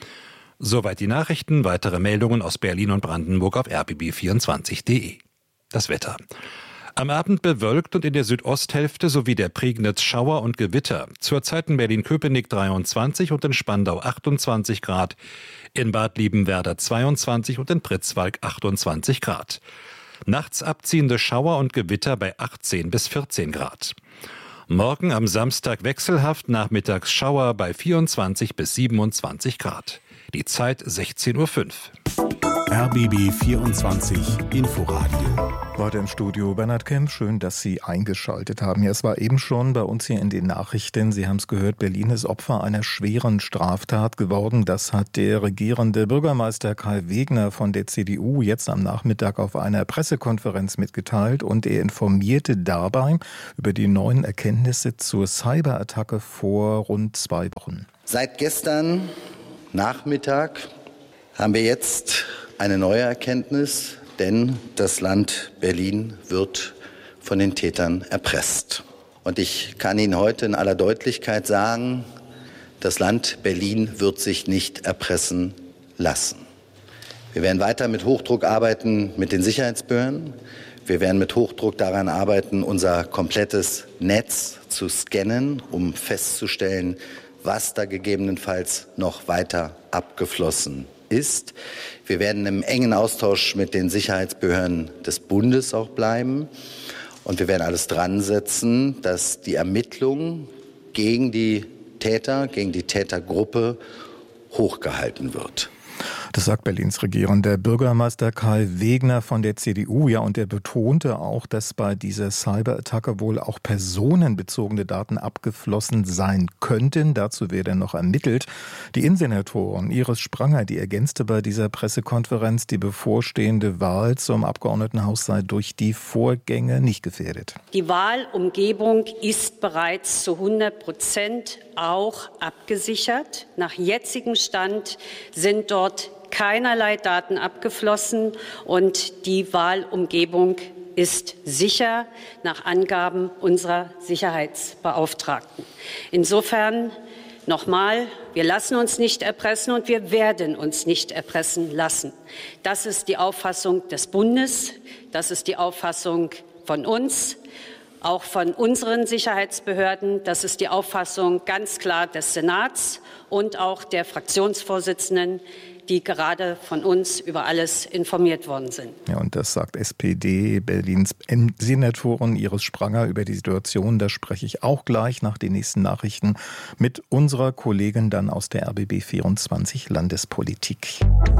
Soweit die Nachrichten. Weitere Meldungen aus Berlin und Brandenburg auf rbb24.de. Das Wetter. Am Abend bewölkt und in der Südosthälfte sowie der Prignitz Schauer und Gewitter. Zurzeit in Berlin-Köpenick 23 und in Spandau 28 Grad. In Bad Liebenwerda 22 und in Pritzwalk 28 Grad. Nachts abziehende Schauer und Gewitter bei 18 bis 14 Grad. Morgen am Samstag wechselhaft, nachmittags Schauer bei 24 bis 27 Grad. Die Zeit 16:05 Uhr. RBB 24 Inforadio. Weiter im Studio Bernhard Kemp, schön, dass Sie eingeschaltet haben. Ja, es war eben schon bei uns hier in den Nachrichten, Sie haben es gehört, Berlin ist Opfer einer schweren Straftat geworden. Das hat der regierende Bürgermeister Kai Wegner von der CDU jetzt am Nachmittag auf einer Pressekonferenz mitgeteilt und er informierte dabei über die neuen Erkenntnisse zur Cyberattacke vor rund 2 Wochen. Seit gestern Nachmittag haben wir jetzt eine neue Erkenntnis, denn das Land Berlin wird von den Tätern erpresst. Und ich kann Ihnen heute in aller Deutlichkeit sagen, das Land Berlin wird sich nicht erpressen lassen. Wir werden weiter mit Hochdruck arbeiten mit den Sicherheitsbehörden. Wir werden mit Hochdruck daran arbeiten, unser komplettes Netz zu scannen, um festzustellen, was da gegebenenfalls noch weiter abgeflossen ist. Wir werden im engen Austausch mit den Sicherheitsbehörden des Bundes auch bleiben. Und wir werden alles dran setzen, dass die Ermittlung gegen die Täter, gegen die Tätergruppe hochgehalten wird. Das sagt Berlins regierender Bürgermeister Kai Wegner von der CDU. Ja, und er betonte auch, dass bei dieser Cyberattacke wohl auch personenbezogene Daten abgeflossen sein könnten. Dazu werde noch ermittelt. Die Innensenatorin Iris Spranger, die ergänzte bei dieser Pressekonferenz, die bevorstehende Wahl zum Abgeordnetenhaus sei durch die Vorgänge nicht gefährdet. Die Wahlumgebung ist bereits zu 100% auch abgesichert. Nach jetzigem Stand sind dort keinerlei Daten abgeflossen und die Wahlumgebung ist sicher nach Angaben unserer Sicherheitsbeauftragten. Insofern nochmal, wir lassen uns nicht erpressen und wir werden uns nicht erpressen lassen. Das ist die Auffassung des Bundes, das ist die Auffassung von uns, auch von unseren Sicherheitsbehörden. Das ist die Auffassung ganz klar des Senats und auch der Fraktionsvorsitzenden, die gerade von uns über alles informiert worden sind. Ja, und das sagt SPD Berlins Senatorin Iris Spranger über die Situation. Da spreche ich auch gleich nach den nächsten Nachrichten mit unserer Kollegin dann aus der RBB 24 Landespolitik.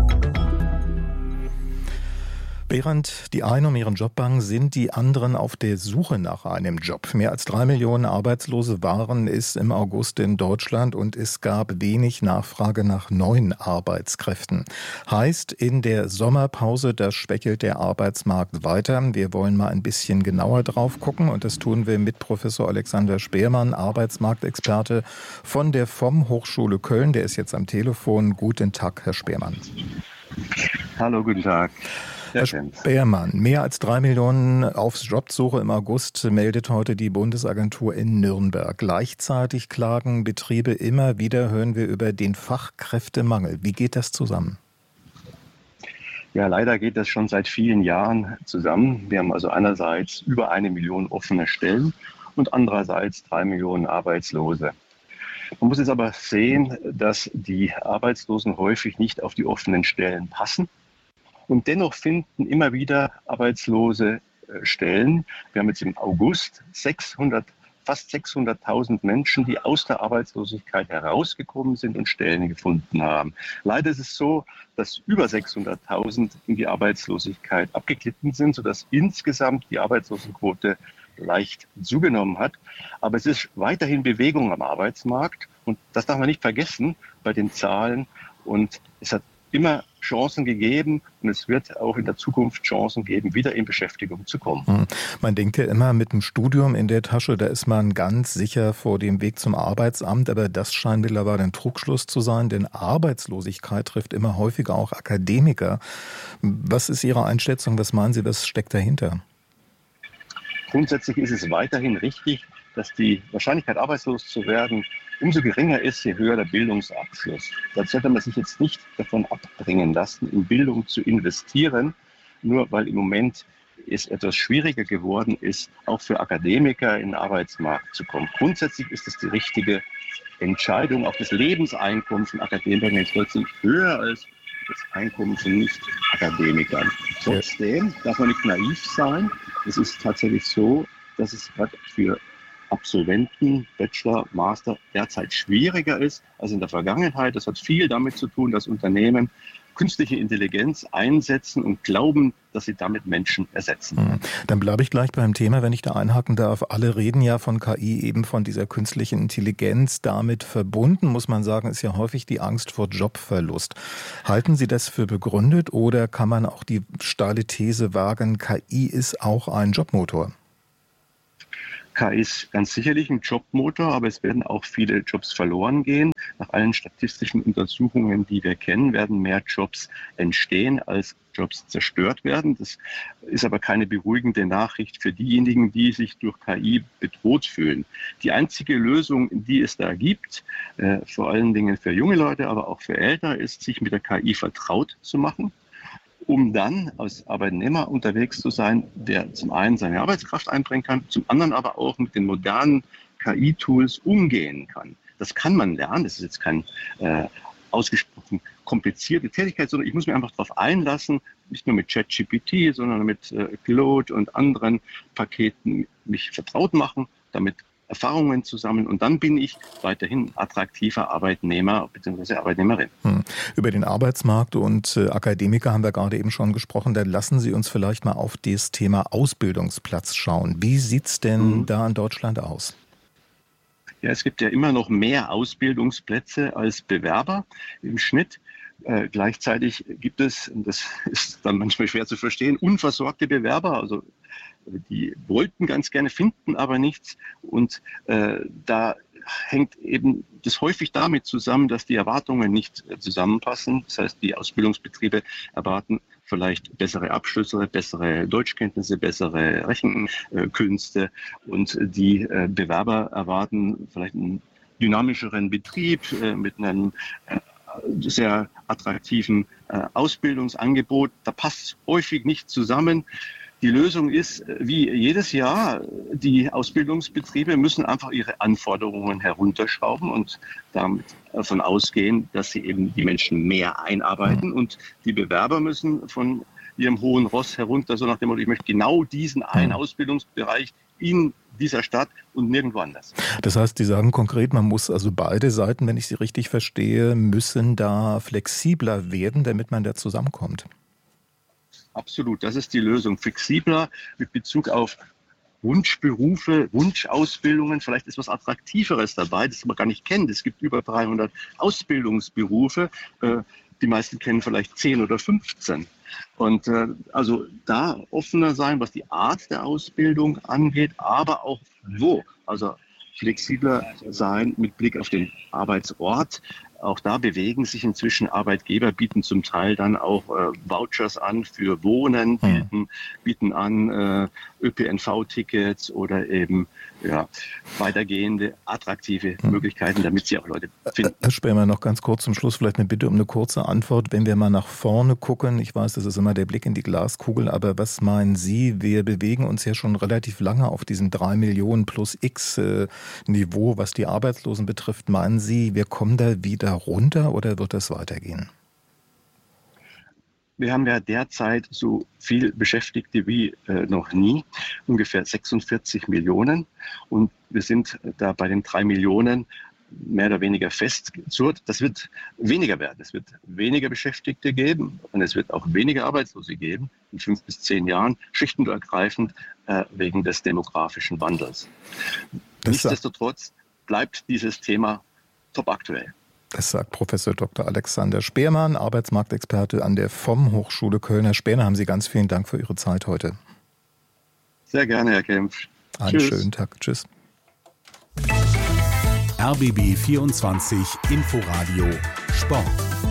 Während die einen um ihren Job bangen, sind die anderen auf der Suche nach einem Job. Mehr als 3 Millionen Arbeitslose waren es im August in Deutschland und es gab wenig Nachfrage nach neuen Arbeitskräften. Heißt, in der Sommerpause, da schwächelt der Arbeitsmarkt weiter. Wir wollen mal ein bisschen genauer drauf gucken und das tun wir mit Professor Alexander Speermann, Arbeitsmarktexperte von der FOM Hochschule Köln. Der ist jetzt am Telefon. Guten Tag, Herr Speermann. Hallo, guten Tag. Herr Speermann, mehr als 3 Millionen auf Jobsuche im August meldet heute die Bundesagentur in Nürnberg. Gleichzeitig klagen Betriebe immer wieder, hören wir über den Fachkräftemangel. Wie geht das zusammen? Ja, leider geht das schon seit vielen Jahren zusammen. Wir haben also einerseits über 1 Million offene Stellen und andererseits 3 Millionen Arbeitslose. Man muss jetzt aber sehen, dass die Arbeitslosen häufig nicht auf die offenen Stellen passen. Und dennoch finden immer wieder Arbeitslose Stellen. Wir haben jetzt im August fast 600.000 Menschen, die aus der Arbeitslosigkeit herausgekommen sind und Stellen gefunden haben. Leider ist es so, dass über 600.000 in die Arbeitslosigkeit abgeglitten sind, sodass insgesamt die Arbeitslosenquote leicht zugenommen hat. Aber es ist weiterhin Bewegung am Arbeitsmarkt und das darf man nicht vergessen bei den Zahlen. Und es hat immer Chancen gegeben und es wird auch in der Zukunft Chancen geben, wieder in Beschäftigung zu kommen. Man denkt ja immer, mit dem Studium in der Tasche, da ist man ganz sicher vor dem Weg zum Arbeitsamt, aber das scheint mittlerweile ein Trugschluss zu sein, denn Arbeitslosigkeit trifft immer häufiger auch Akademiker. Was ist Ihre Einschätzung? Was meinen Sie, was steckt dahinter? Grundsätzlich ist es weiterhin richtig, dass die Wahrscheinlichkeit, arbeitslos zu werden, umso geringer ist, je höher der Bildungsabschluss. Da sollte man sich jetzt nicht davon abbringen lassen, in Bildung zu investieren, nur weil im Moment es etwas schwieriger geworden ist, auch für Akademiker in den Arbeitsmarkt zu kommen. Grundsätzlich ist es die richtige Entscheidung. Auch das Lebenseinkommen von Akademikern ist plötzlich höher als das Einkommen von Nicht-Akademikern. Trotzdem darf man nicht naiv sein. Es ist tatsächlich so, dass es gerade für Absolventen, Bachelor, Master derzeit schwieriger ist als in der Vergangenheit. Das hat viel damit zu tun, dass Unternehmen künstliche Intelligenz einsetzen und glauben, dass sie damit Menschen ersetzen. Dann bleibe ich gleich beim Thema, wenn ich da einhaken darf. Alle reden ja von KI, eben von dieser künstlichen Intelligenz. Damit verbunden, muss man sagen, ist ja häufig die Angst vor Jobverlust. Halten Sie das für begründet oder kann man auch die steile These wagen, KI ist auch ein Jobmotor? KI ist ganz sicherlich ein Jobmotor, aber es werden auch viele Jobs verloren gehen. Nach allen statistischen Untersuchungen, die wir kennen, werden mehr Jobs entstehen, als Jobs zerstört werden. Das ist aber keine beruhigende Nachricht für diejenigen, die sich durch KI bedroht fühlen. Die einzige Lösung, die es da gibt, vor allen Dingen für junge Leute, aber auch für Ältere, ist, sich mit der KI vertraut zu machen, um dann als Arbeitnehmer unterwegs zu sein, der zum einen seine Arbeitskraft einbringen kann, zum anderen aber auch mit den modernen KI-Tools umgehen kann. Das kann man lernen, das ist jetzt kein ausgesprochen komplizierte Tätigkeit, sondern ich muss mich einfach darauf einlassen, nicht nur mit ChatGPT, sondern mit Claude und anderen Paketen mich vertraut machen, damit Erfahrungen zu sammeln und dann bin ich weiterhin attraktiver Arbeitnehmer bzw. Arbeitnehmerin. Über den Arbeitsmarkt und Akademiker haben wir gerade eben schon gesprochen. Da lassen Sie uns vielleicht mal auf das Thema Ausbildungsplatz schauen. Wie sieht es denn da in Deutschland aus? Ja, es gibt ja immer noch mehr Ausbildungsplätze als Bewerber im Schnitt. Gleichzeitig gibt es, und das ist dann manchmal schwer zu verstehen, unversorgte Bewerber, also die wollten ganz gerne, finden aber nichts. Und da hängt eben das häufig damit zusammen, dass die Erwartungen nicht zusammenpassen. Das heißt, die Ausbildungsbetriebe erwarten vielleicht bessere Abschlüsse, bessere Deutschkenntnisse, bessere Rechenkünste und die Bewerber erwarten vielleicht einen dynamischeren Betrieb mit einem sehr attraktiven Ausbildungsangebot. Da passt häufig nicht zusammen. Die Lösung ist, wie jedes Jahr, die Ausbildungsbetriebe müssen einfach ihre Anforderungen herunterschrauben und damit davon ausgehen, dass sie eben die Menschen mehr einarbeiten. Und die Bewerber müssen von ihrem hohen Ross herunter, so nach dem Motto, ich möchte genau diesen einen Ausbildungsbereich in dieser Stadt und nirgendwo anders. Das heißt, Sie sagen konkret, man muss also beide Seiten, wenn ich Sie richtig verstehe, müssen da flexibler werden, damit man da zusammenkommt. Absolut, das ist die Lösung. Flexibler mit Bezug auf Wunschberufe, Wunschausbildungen. Vielleicht ist was Attraktiveres dabei, das man gar nicht kennt. Es gibt über 300 Ausbildungsberufe. Die meisten kennen vielleicht 10 oder 15. Und also da offener sein, was die Art der Ausbildung angeht, aber auch wo. Also flexibler sein mit Blick auf den Arbeitsort. Auch da bewegen sich inzwischen Arbeitgeber, bieten zum Teil dann auch Vouchers an für Wohnen, bieten an ÖPNV-Tickets oder eben weitergehende, attraktive Möglichkeiten, damit sie auch Leute finden. Herr Spermer, noch ganz kurz zum Schluss vielleicht eine Bitte um eine kurze Antwort. Wenn wir mal nach vorne gucken, ich weiß, das ist immer der Blick in die Glaskugel, aber was meinen Sie? Wir bewegen uns ja schon relativ lange auf diesem 3 Millionen plus X Niveau, was die Arbeitslosen betrifft. Meinen Sie, wir kommen da wieder runter oder wird das weitergehen? Wir haben ja derzeit so viel Beschäftigte wie noch nie, ungefähr 46 Millionen. Und wir sind da bei den 3 Millionen mehr oder weniger festgezurrt. Das wird weniger werden. Es wird weniger Beschäftigte geben und es wird auch weniger Arbeitslose geben in 5 bis 10 Jahren, schlicht und ergreifend wegen des demografischen Wandels. Nichtsdestotrotz bleibt dieses Thema top aktuell. Das sagt Professor Dr. Alexander Speermann, Arbeitsmarktexperte an der FOM-Hochschule Köln. Herr Speerner, haben Sie ganz vielen Dank für Ihre Zeit heute. Sehr gerne, Herr Kempf. Einen schönen Tag. Tschüss. RBB 24 Inforadio Sport.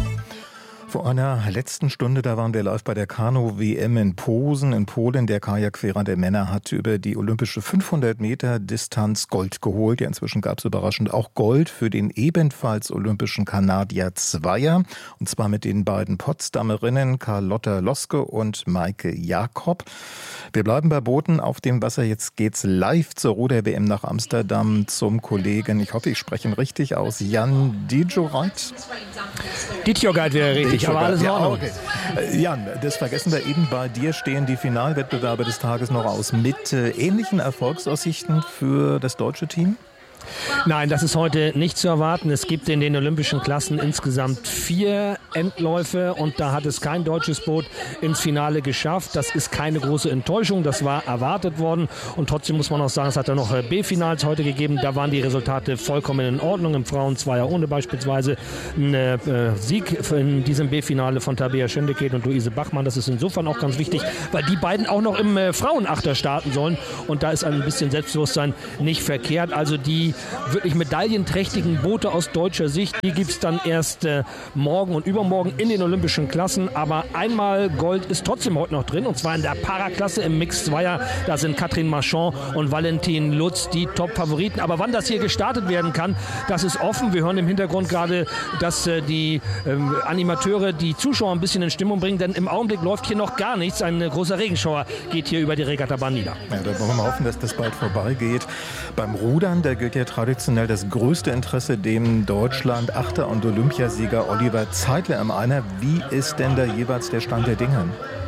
Vor einer letzten Stunde, da waren wir live bei der Kanu-WM in Posen in Polen. Der Kajakfahrer der Männer hat über die olympische 500 Meter Distanz Gold geholt. Ja, inzwischen gab es überraschend auch Gold für den ebenfalls olympischen Kanadier Zweier. Und zwar mit den beiden Potsdamerinnen Carlotta Loske und Maike Jakob. Wir bleiben bei Booten auf dem Wasser. Jetzt geht's live zur Ruder-WM nach Amsterdam zum Kollegen, ich hoffe, ich spreche ihn richtig aus, Jan Dijoreit. Dijoreit wäre richtig. Aber alles in Ordnung. Okay. Jan, das vergessen wir eben. Bei dir stehen die Finalwettbewerbe des Tages noch aus. Mit ähnlichen Erfolgsaussichten für das deutsche Team? Nein, das ist heute nicht zu erwarten. Es gibt in den olympischen Klassen insgesamt 4 Endläufe und da hat es kein deutsches Boot ins Finale geschafft. Das ist keine große Enttäuschung, das war erwartet worden und trotzdem muss man auch sagen, es hat ja noch B-Finals heute gegeben. Da waren die Resultate vollkommen in Ordnung. Im Frauen-Zweier ohne beispielsweise ein Sieg in diesem B-Finale von Tabea Schöndeket und Luise Bachmann. Das ist insofern auch ganz wichtig, weil die beiden auch noch im Frauenachter starten sollen und da ist ein bisschen Selbstbewusstsein nicht verkehrt. Also die wirklich medaillenträchtigen Boote aus deutscher Sicht, die gibt es dann erst morgen und übermorgen in den olympischen Klassen. Aber einmal Gold ist trotzdem heute noch drin und zwar in der Paraklasse im Mix-Zweier. Da sind Katrin Marchand und Valentin Lutz die Top-Favoriten. Aber wann das hier gestartet werden kann, das ist offen. Wir hören im Hintergrund gerade, dass die Animateure die Zuschauer ein bisschen in Stimmung bringen, denn im Augenblick läuft hier noch gar nichts. Ein großer Regenschauer geht hier über die Regattabahn nieder. Ja, da wollen wir mal hoffen, dass das bald vorbeigeht. Beim Rudern, da gilt ja traditionell das größte Interesse dem Deutschland Achter- und Olympiasieger Oliver Zeitler im Einer. Wie ist denn da jeweils der Stand der Dinge?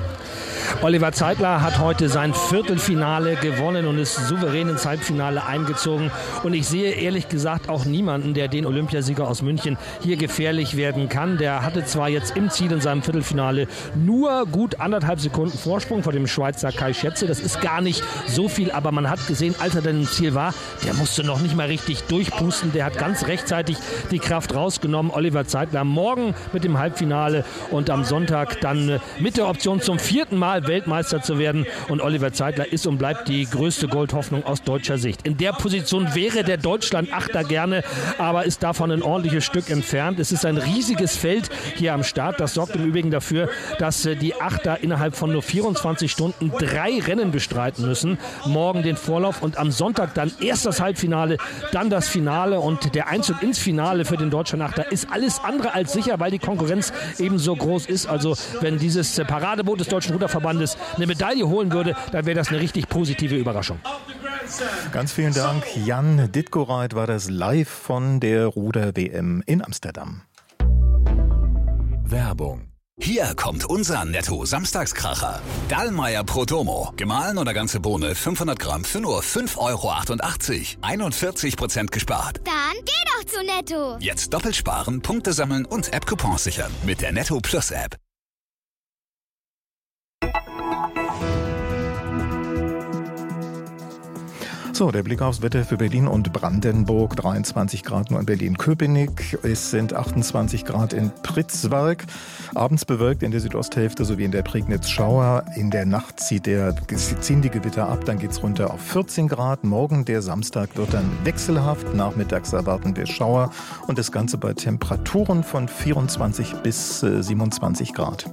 Oliver Zeitler hat heute sein Viertelfinale gewonnen und ist souverän ins Halbfinale eingezogen. Und ich sehe ehrlich gesagt auch niemanden, der den Olympiasieger aus München hier gefährlich werden kann. Der hatte zwar jetzt im Ziel in seinem Viertelfinale nur gut 1,5 Sekunden Vorsprung vor dem Schweizer Kai Schätze. Das ist gar nicht so viel, aber man hat gesehen, als er dann im Ziel war, der musste noch nicht mal richtig durchpusten. Der hat ganz rechtzeitig die Kraft rausgenommen. Oliver Zeitler morgen mit dem Halbfinale und am Sonntag dann mit der Option zum 4. Mal Weltmeister zu werden. Und Oliver Zeitler ist und bleibt die größte Goldhoffnung aus deutscher Sicht. In der Position wäre der Deutschland-Achter gerne, aber ist davon ein ordentliches Stück entfernt. Es ist ein riesiges Feld hier am Start. Das sorgt im Übrigen dafür, dass die Achter innerhalb von nur 24 Stunden 3 Rennen bestreiten müssen. Morgen den Vorlauf und am Sonntag dann erst das Halbfinale, dann das Finale. Und der Einzug ins Finale für den Deutschland-Achter ist alles andere als sicher, weil die Konkurrenz ebenso groß ist. Also wenn dieses Paradeboot des Deutschen Ruderverbandes eine Medaille holen würde, dann wäre das eine richtig positive Überraschung. Ganz vielen Dank. Jan Dijoreit war das live von der Ruder-WM in Amsterdam. Werbung. Hier kommt unser Netto-Samstagskracher. Dallmayr Prodomo. Gemahlen oder ganze Bohne 500 Gramm für nur 5,88 €. 41% gespart. Dann geh doch zu Netto. Jetzt doppelt sparen, Punkte sammeln und App-Coupons sichern. Mit der Netto Plus App. So, der Blick aufs Wetter für Berlin und Brandenburg. 23 Grad nur in Berlin-Köpenick. Es sind 28 Grad in Pritzwalk. Abends bewölkt in der Südosthälfte sowie in der Prignitz Schauer. In der Nacht ziehen die Gewitter ab. Dann geht's runter auf 14 Grad. Morgen, der Samstag, wird dann wechselhaft. Nachmittags erwarten wir Schauer. Und das Ganze bei Temperaturen von 24 bis 27 Grad.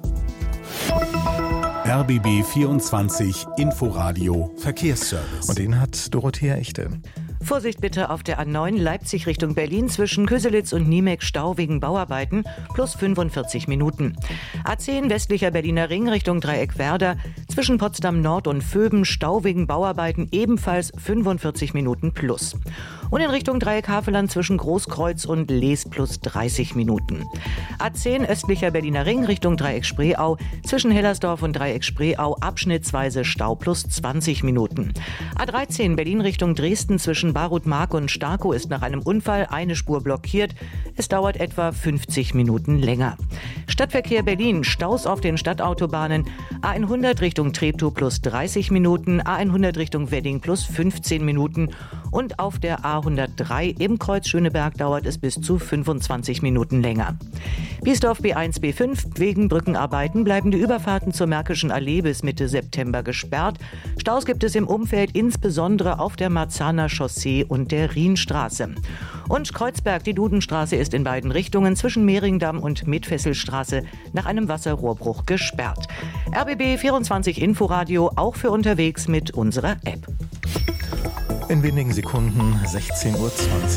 RBB 24 Inforadio Verkehrsservice. Und den hat Dorothea Echte. Vorsicht bitte auf der A9 Leipzig Richtung Berlin zwischen Köselitz und Niemek Stau wegen Bauarbeiten plus 45 Minuten. A10 westlicher Berliner Ring Richtung Dreieck Werder zwischen Potsdam Nord und Vöben Stau wegen Bauarbeiten ebenfalls 45 Minuten plus. Und in Richtung Dreieck Havelland zwischen Großkreuz und Lees plus 30 Minuten. A10 östlicher Berliner Ring Richtung Dreieck Spreeau zwischen Hellersdorf und Dreieck Spreeau abschnittsweise Stau plus 20 Minuten. A13 Berlin Richtung Dresden zwischen Barut-Mark und Starkow ist nach einem Unfall eine Spur blockiert. Es dauert etwa 50 Minuten länger. Stadtverkehr Berlin, Staus auf den Stadtautobahnen, A100 Richtung Treptow plus 30 Minuten, A100 Richtung Wedding plus 15 Minuten und auf der A103 im Kreuz Schöneberg dauert es bis zu 25 Minuten länger. Biesdorf B1, B5, wegen Brückenarbeiten bleiben die Überfahrten zur Märkischen Allee bis Mitte September gesperrt. Staus gibt es im Umfeld, insbesondere auf der Marzahner Chaussee und der Rienstraße. Und Kreuzberg, die Dudenstraße ist in beiden Richtungen zwischen Mehringdamm und Medfesselstraße nach einem Wasserrohrbruch gesperrt. RBB 24 Inforadio, auch für unterwegs mit unserer App. In wenigen Sekunden 16:20 Uhr.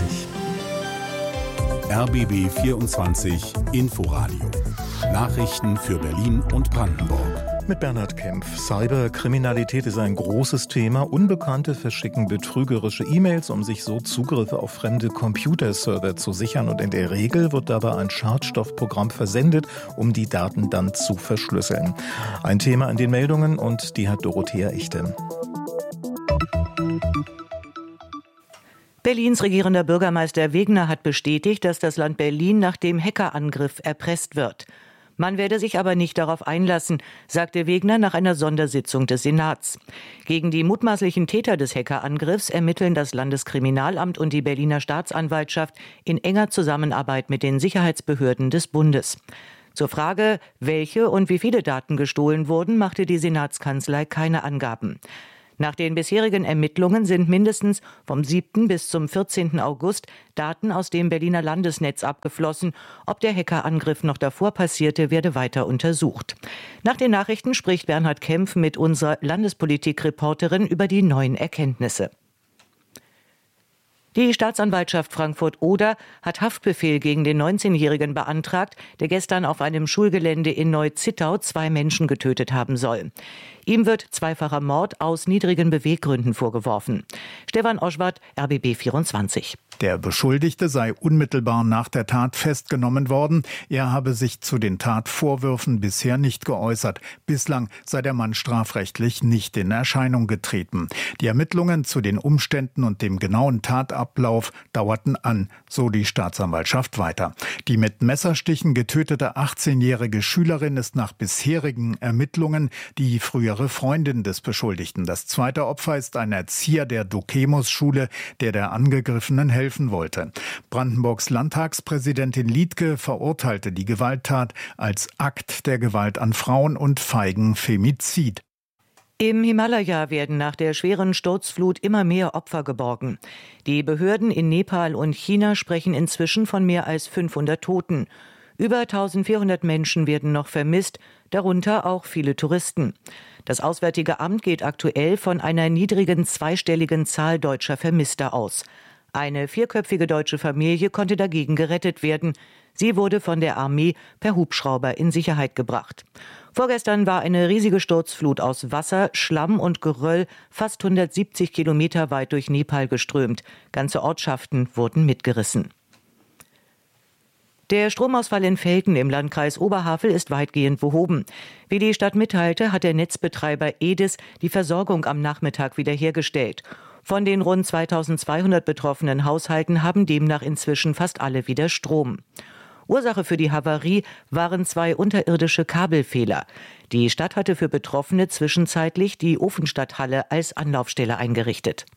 RBB 24 Inforadio. Nachrichten für Berlin und Brandenburg. Mit Bernhard Kempf. Cyberkriminalität ist ein großes Thema. Unbekannte verschicken betrügerische E-Mails, um sich so Zugriffe auf fremde Computerserver zu sichern. Und in der Regel wird dabei ein Schadstoffprogramm versendet, um die Daten dann zu verschlüsseln. Ein Thema in den Meldungen und die hat Dorothea Echte. Berlins regierender Bürgermeister Wegner hat bestätigt, dass das Land Berlin nach dem Hackerangriff erpresst wird. Man werde sich aber nicht darauf einlassen, sagte Wegner nach einer Sondersitzung des Senats. Gegen die mutmaßlichen Täter des Hackerangriffs ermitteln das Landeskriminalamt und die Berliner Staatsanwaltschaft in enger Zusammenarbeit mit den Sicherheitsbehörden des Bundes. Zur Frage, welche und wie viele Daten gestohlen wurden, machte die Senatskanzlei keine Angaben. Nach den bisherigen Ermittlungen sind mindestens vom 7. bis zum 14. August Daten aus dem Berliner Landesnetz abgeflossen. Ob der Hackerangriff noch davor passierte, werde weiter untersucht. Nach den Nachrichten spricht Bernhard Kempf mit unserer Landespolitik-Reporterin über die neuen Erkenntnisse. Die Staatsanwaltschaft Frankfurt-Oder hat Haftbefehl gegen den 19-Jährigen beantragt, der gestern auf einem Schulgelände in Neu-Zittau 2 Menschen getötet haben soll. Ihm wird zweifacher Mord aus niedrigen Beweggründen vorgeworfen. Stefan Oschwart, RBB 24. Der Beschuldigte sei unmittelbar nach der Tat festgenommen worden. Er habe sich zu den Tatvorwürfen bisher nicht geäußert. Bislang sei der Mann strafrechtlich nicht in Erscheinung getreten. Die Ermittlungen zu den Umständen und dem genauen Tatablauf dauerten an, so die Staatsanwaltschaft weiter. Die mit Messerstichen getötete 18-jährige Schülerin ist nach bisherigen Ermittlungen die frühere Freundin des Beschuldigten. Das zweite Opfer ist ein Erzieher der Dokemus-Schule, der Angegriffenen helfen wollte. Brandenburgs Landtagspräsidentin Liedtke verurteilte die Gewalttat als Akt der Gewalt an Frauen und feigen Femizid. Im Himalaya werden nach der schweren Sturzflut immer mehr Opfer geborgen. Die Behörden in Nepal und China sprechen inzwischen von mehr als 500 Toten. Über 1400 Menschen werden noch vermisst, darunter auch viele Touristen. Das Auswärtige Amt geht aktuell von einer niedrigen zweistelligen Zahl deutscher Vermisster aus. Eine 4-köpfige deutsche Familie konnte dagegen gerettet werden. Sie wurde von der Armee per Hubschrauber in Sicherheit gebracht. Vorgestern war eine riesige Sturzflut aus Wasser, Schlamm und Geröll fast 170 Kilometer weit durch Nepal geströmt. Ganze Ortschaften wurden mitgerissen. Der Stromausfall in Velten im Landkreis Oberhavel ist weitgehend behoben. Wie die Stadt mitteilte, hat der Netzbetreiber EDIS die Versorgung am Nachmittag wiederhergestellt. Von den rund 2200 betroffenen Haushalten haben demnach inzwischen fast alle wieder Strom. Ursache für die Havarie waren 2 unterirdische Kabelfehler. Die Stadt hatte für Betroffene zwischenzeitlich die Ofenstadthalle als Anlaufstelle eingerichtet.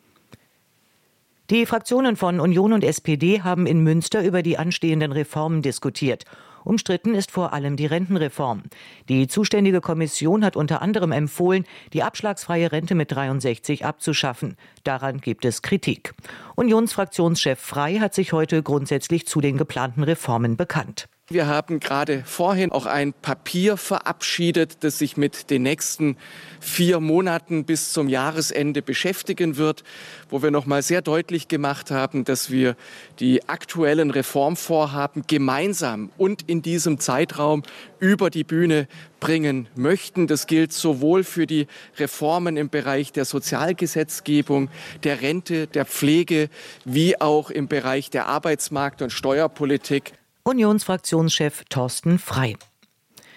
Die Fraktionen von Union und SPD haben in Münster über die anstehenden Reformen diskutiert. Umstritten ist vor allem die Rentenreform. Die zuständige Kommission hat unter anderem empfohlen, die abschlagsfreie Rente mit 63 abzuschaffen. Daran gibt es Kritik. Unionsfraktionschef Frey hat sich heute grundsätzlich zu den geplanten Reformen bekannt. Wir haben gerade vorhin auch ein Papier verabschiedet, das sich mit den nächsten 4 Monaten bis zum Jahresende beschäftigen wird, wo wir noch mal sehr deutlich gemacht haben, dass wir die aktuellen Reformvorhaben gemeinsam und in diesem Zeitraum über die Bühne bringen möchten. Das gilt sowohl für die Reformen im Bereich der Sozialgesetzgebung, der Rente, der Pflege, wie auch im Bereich der Arbeitsmarkt- und Steuerpolitik. Unionsfraktionschef Thorsten Frey.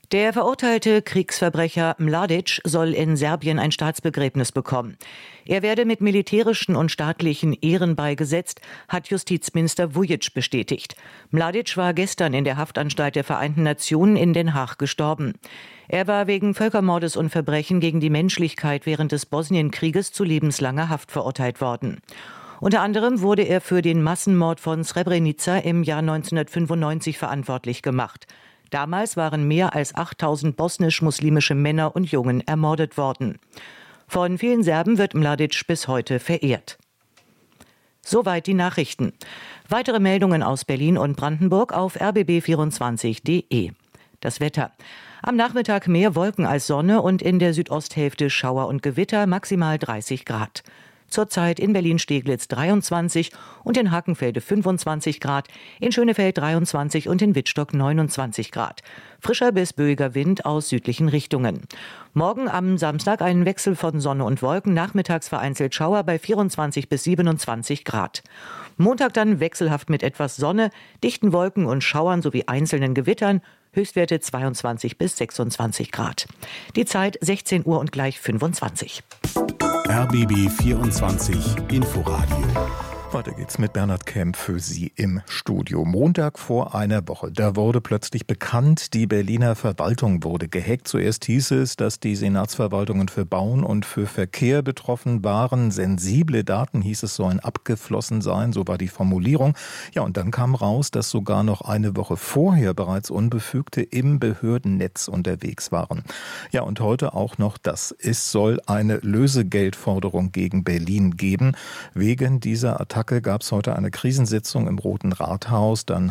Der verurteilte Kriegsverbrecher Mladic soll in Serbien ein Staatsbegräbnis bekommen. Er werde mit militärischen und staatlichen Ehren beigesetzt, hat Justizminister Vujic bestätigt. Mladic war gestern in der Haftanstalt der Vereinten Nationen in Den Haag gestorben. Er war wegen Völkermordes und Verbrechen gegen die Menschlichkeit während des Bosnienkrieges zu lebenslanger Haft verurteilt worden. Unter anderem wurde er für den Massenmord von Srebrenica im Jahr 1995 verantwortlich gemacht. Damals waren mehr als 8000 bosnisch-muslimische Männer und Jungen ermordet worden. Von vielen Serben wird Mladic bis heute verehrt. Soweit die Nachrichten. Weitere Meldungen aus Berlin und Brandenburg auf rbb24.de. Das Wetter. Am Nachmittag mehr Wolken als Sonne und in der Südosthälfte Schauer und Gewitter, maximal 30 Grad. Zurzeit in Berlin-Steglitz 23 und in Hakenfelde 25 Grad, in Schönefeld 23 und in Wittstock 29 Grad. Frischer bis böiger Wind aus südlichen Richtungen. Morgen am Samstag ein Wechsel von Sonne und Wolken, nachmittags vereinzelt Schauer bei 24 bis 27 Grad. Montag dann wechselhaft mit etwas Sonne, dichten Wolken und Schauern sowie einzelnen Gewittern, Höchstwerte 22 bis 26 Grad. Die Zeit 16 Uhr und gleich 25. RBB 24 Inforadio. Weiter geht's mit Bernhard Kemp für Sie im Studio. Montag vor einer Woche, da wurde plötzlich bekannt, die Berliner Verwaltung wurde gehackt. Zuerst hieß es, dass die Senatsverwaltungen für Bauen und für Verkehr betroffen waren. Sensible Daten, hieß es, sollen abgeflossen sein, so war die Formulierung. Ja, und dann kam raus, dass sogar noch eine Woche vorher bereits Unbefugte im Behördennetz unterwegs waren. Ja, und heute auch noch das. Es soll eine Lösegeldforderung gegen Berlin geben. Wegen dieser Attacke gab es heute eine Krisensitzung im Roten Rathaus. Dann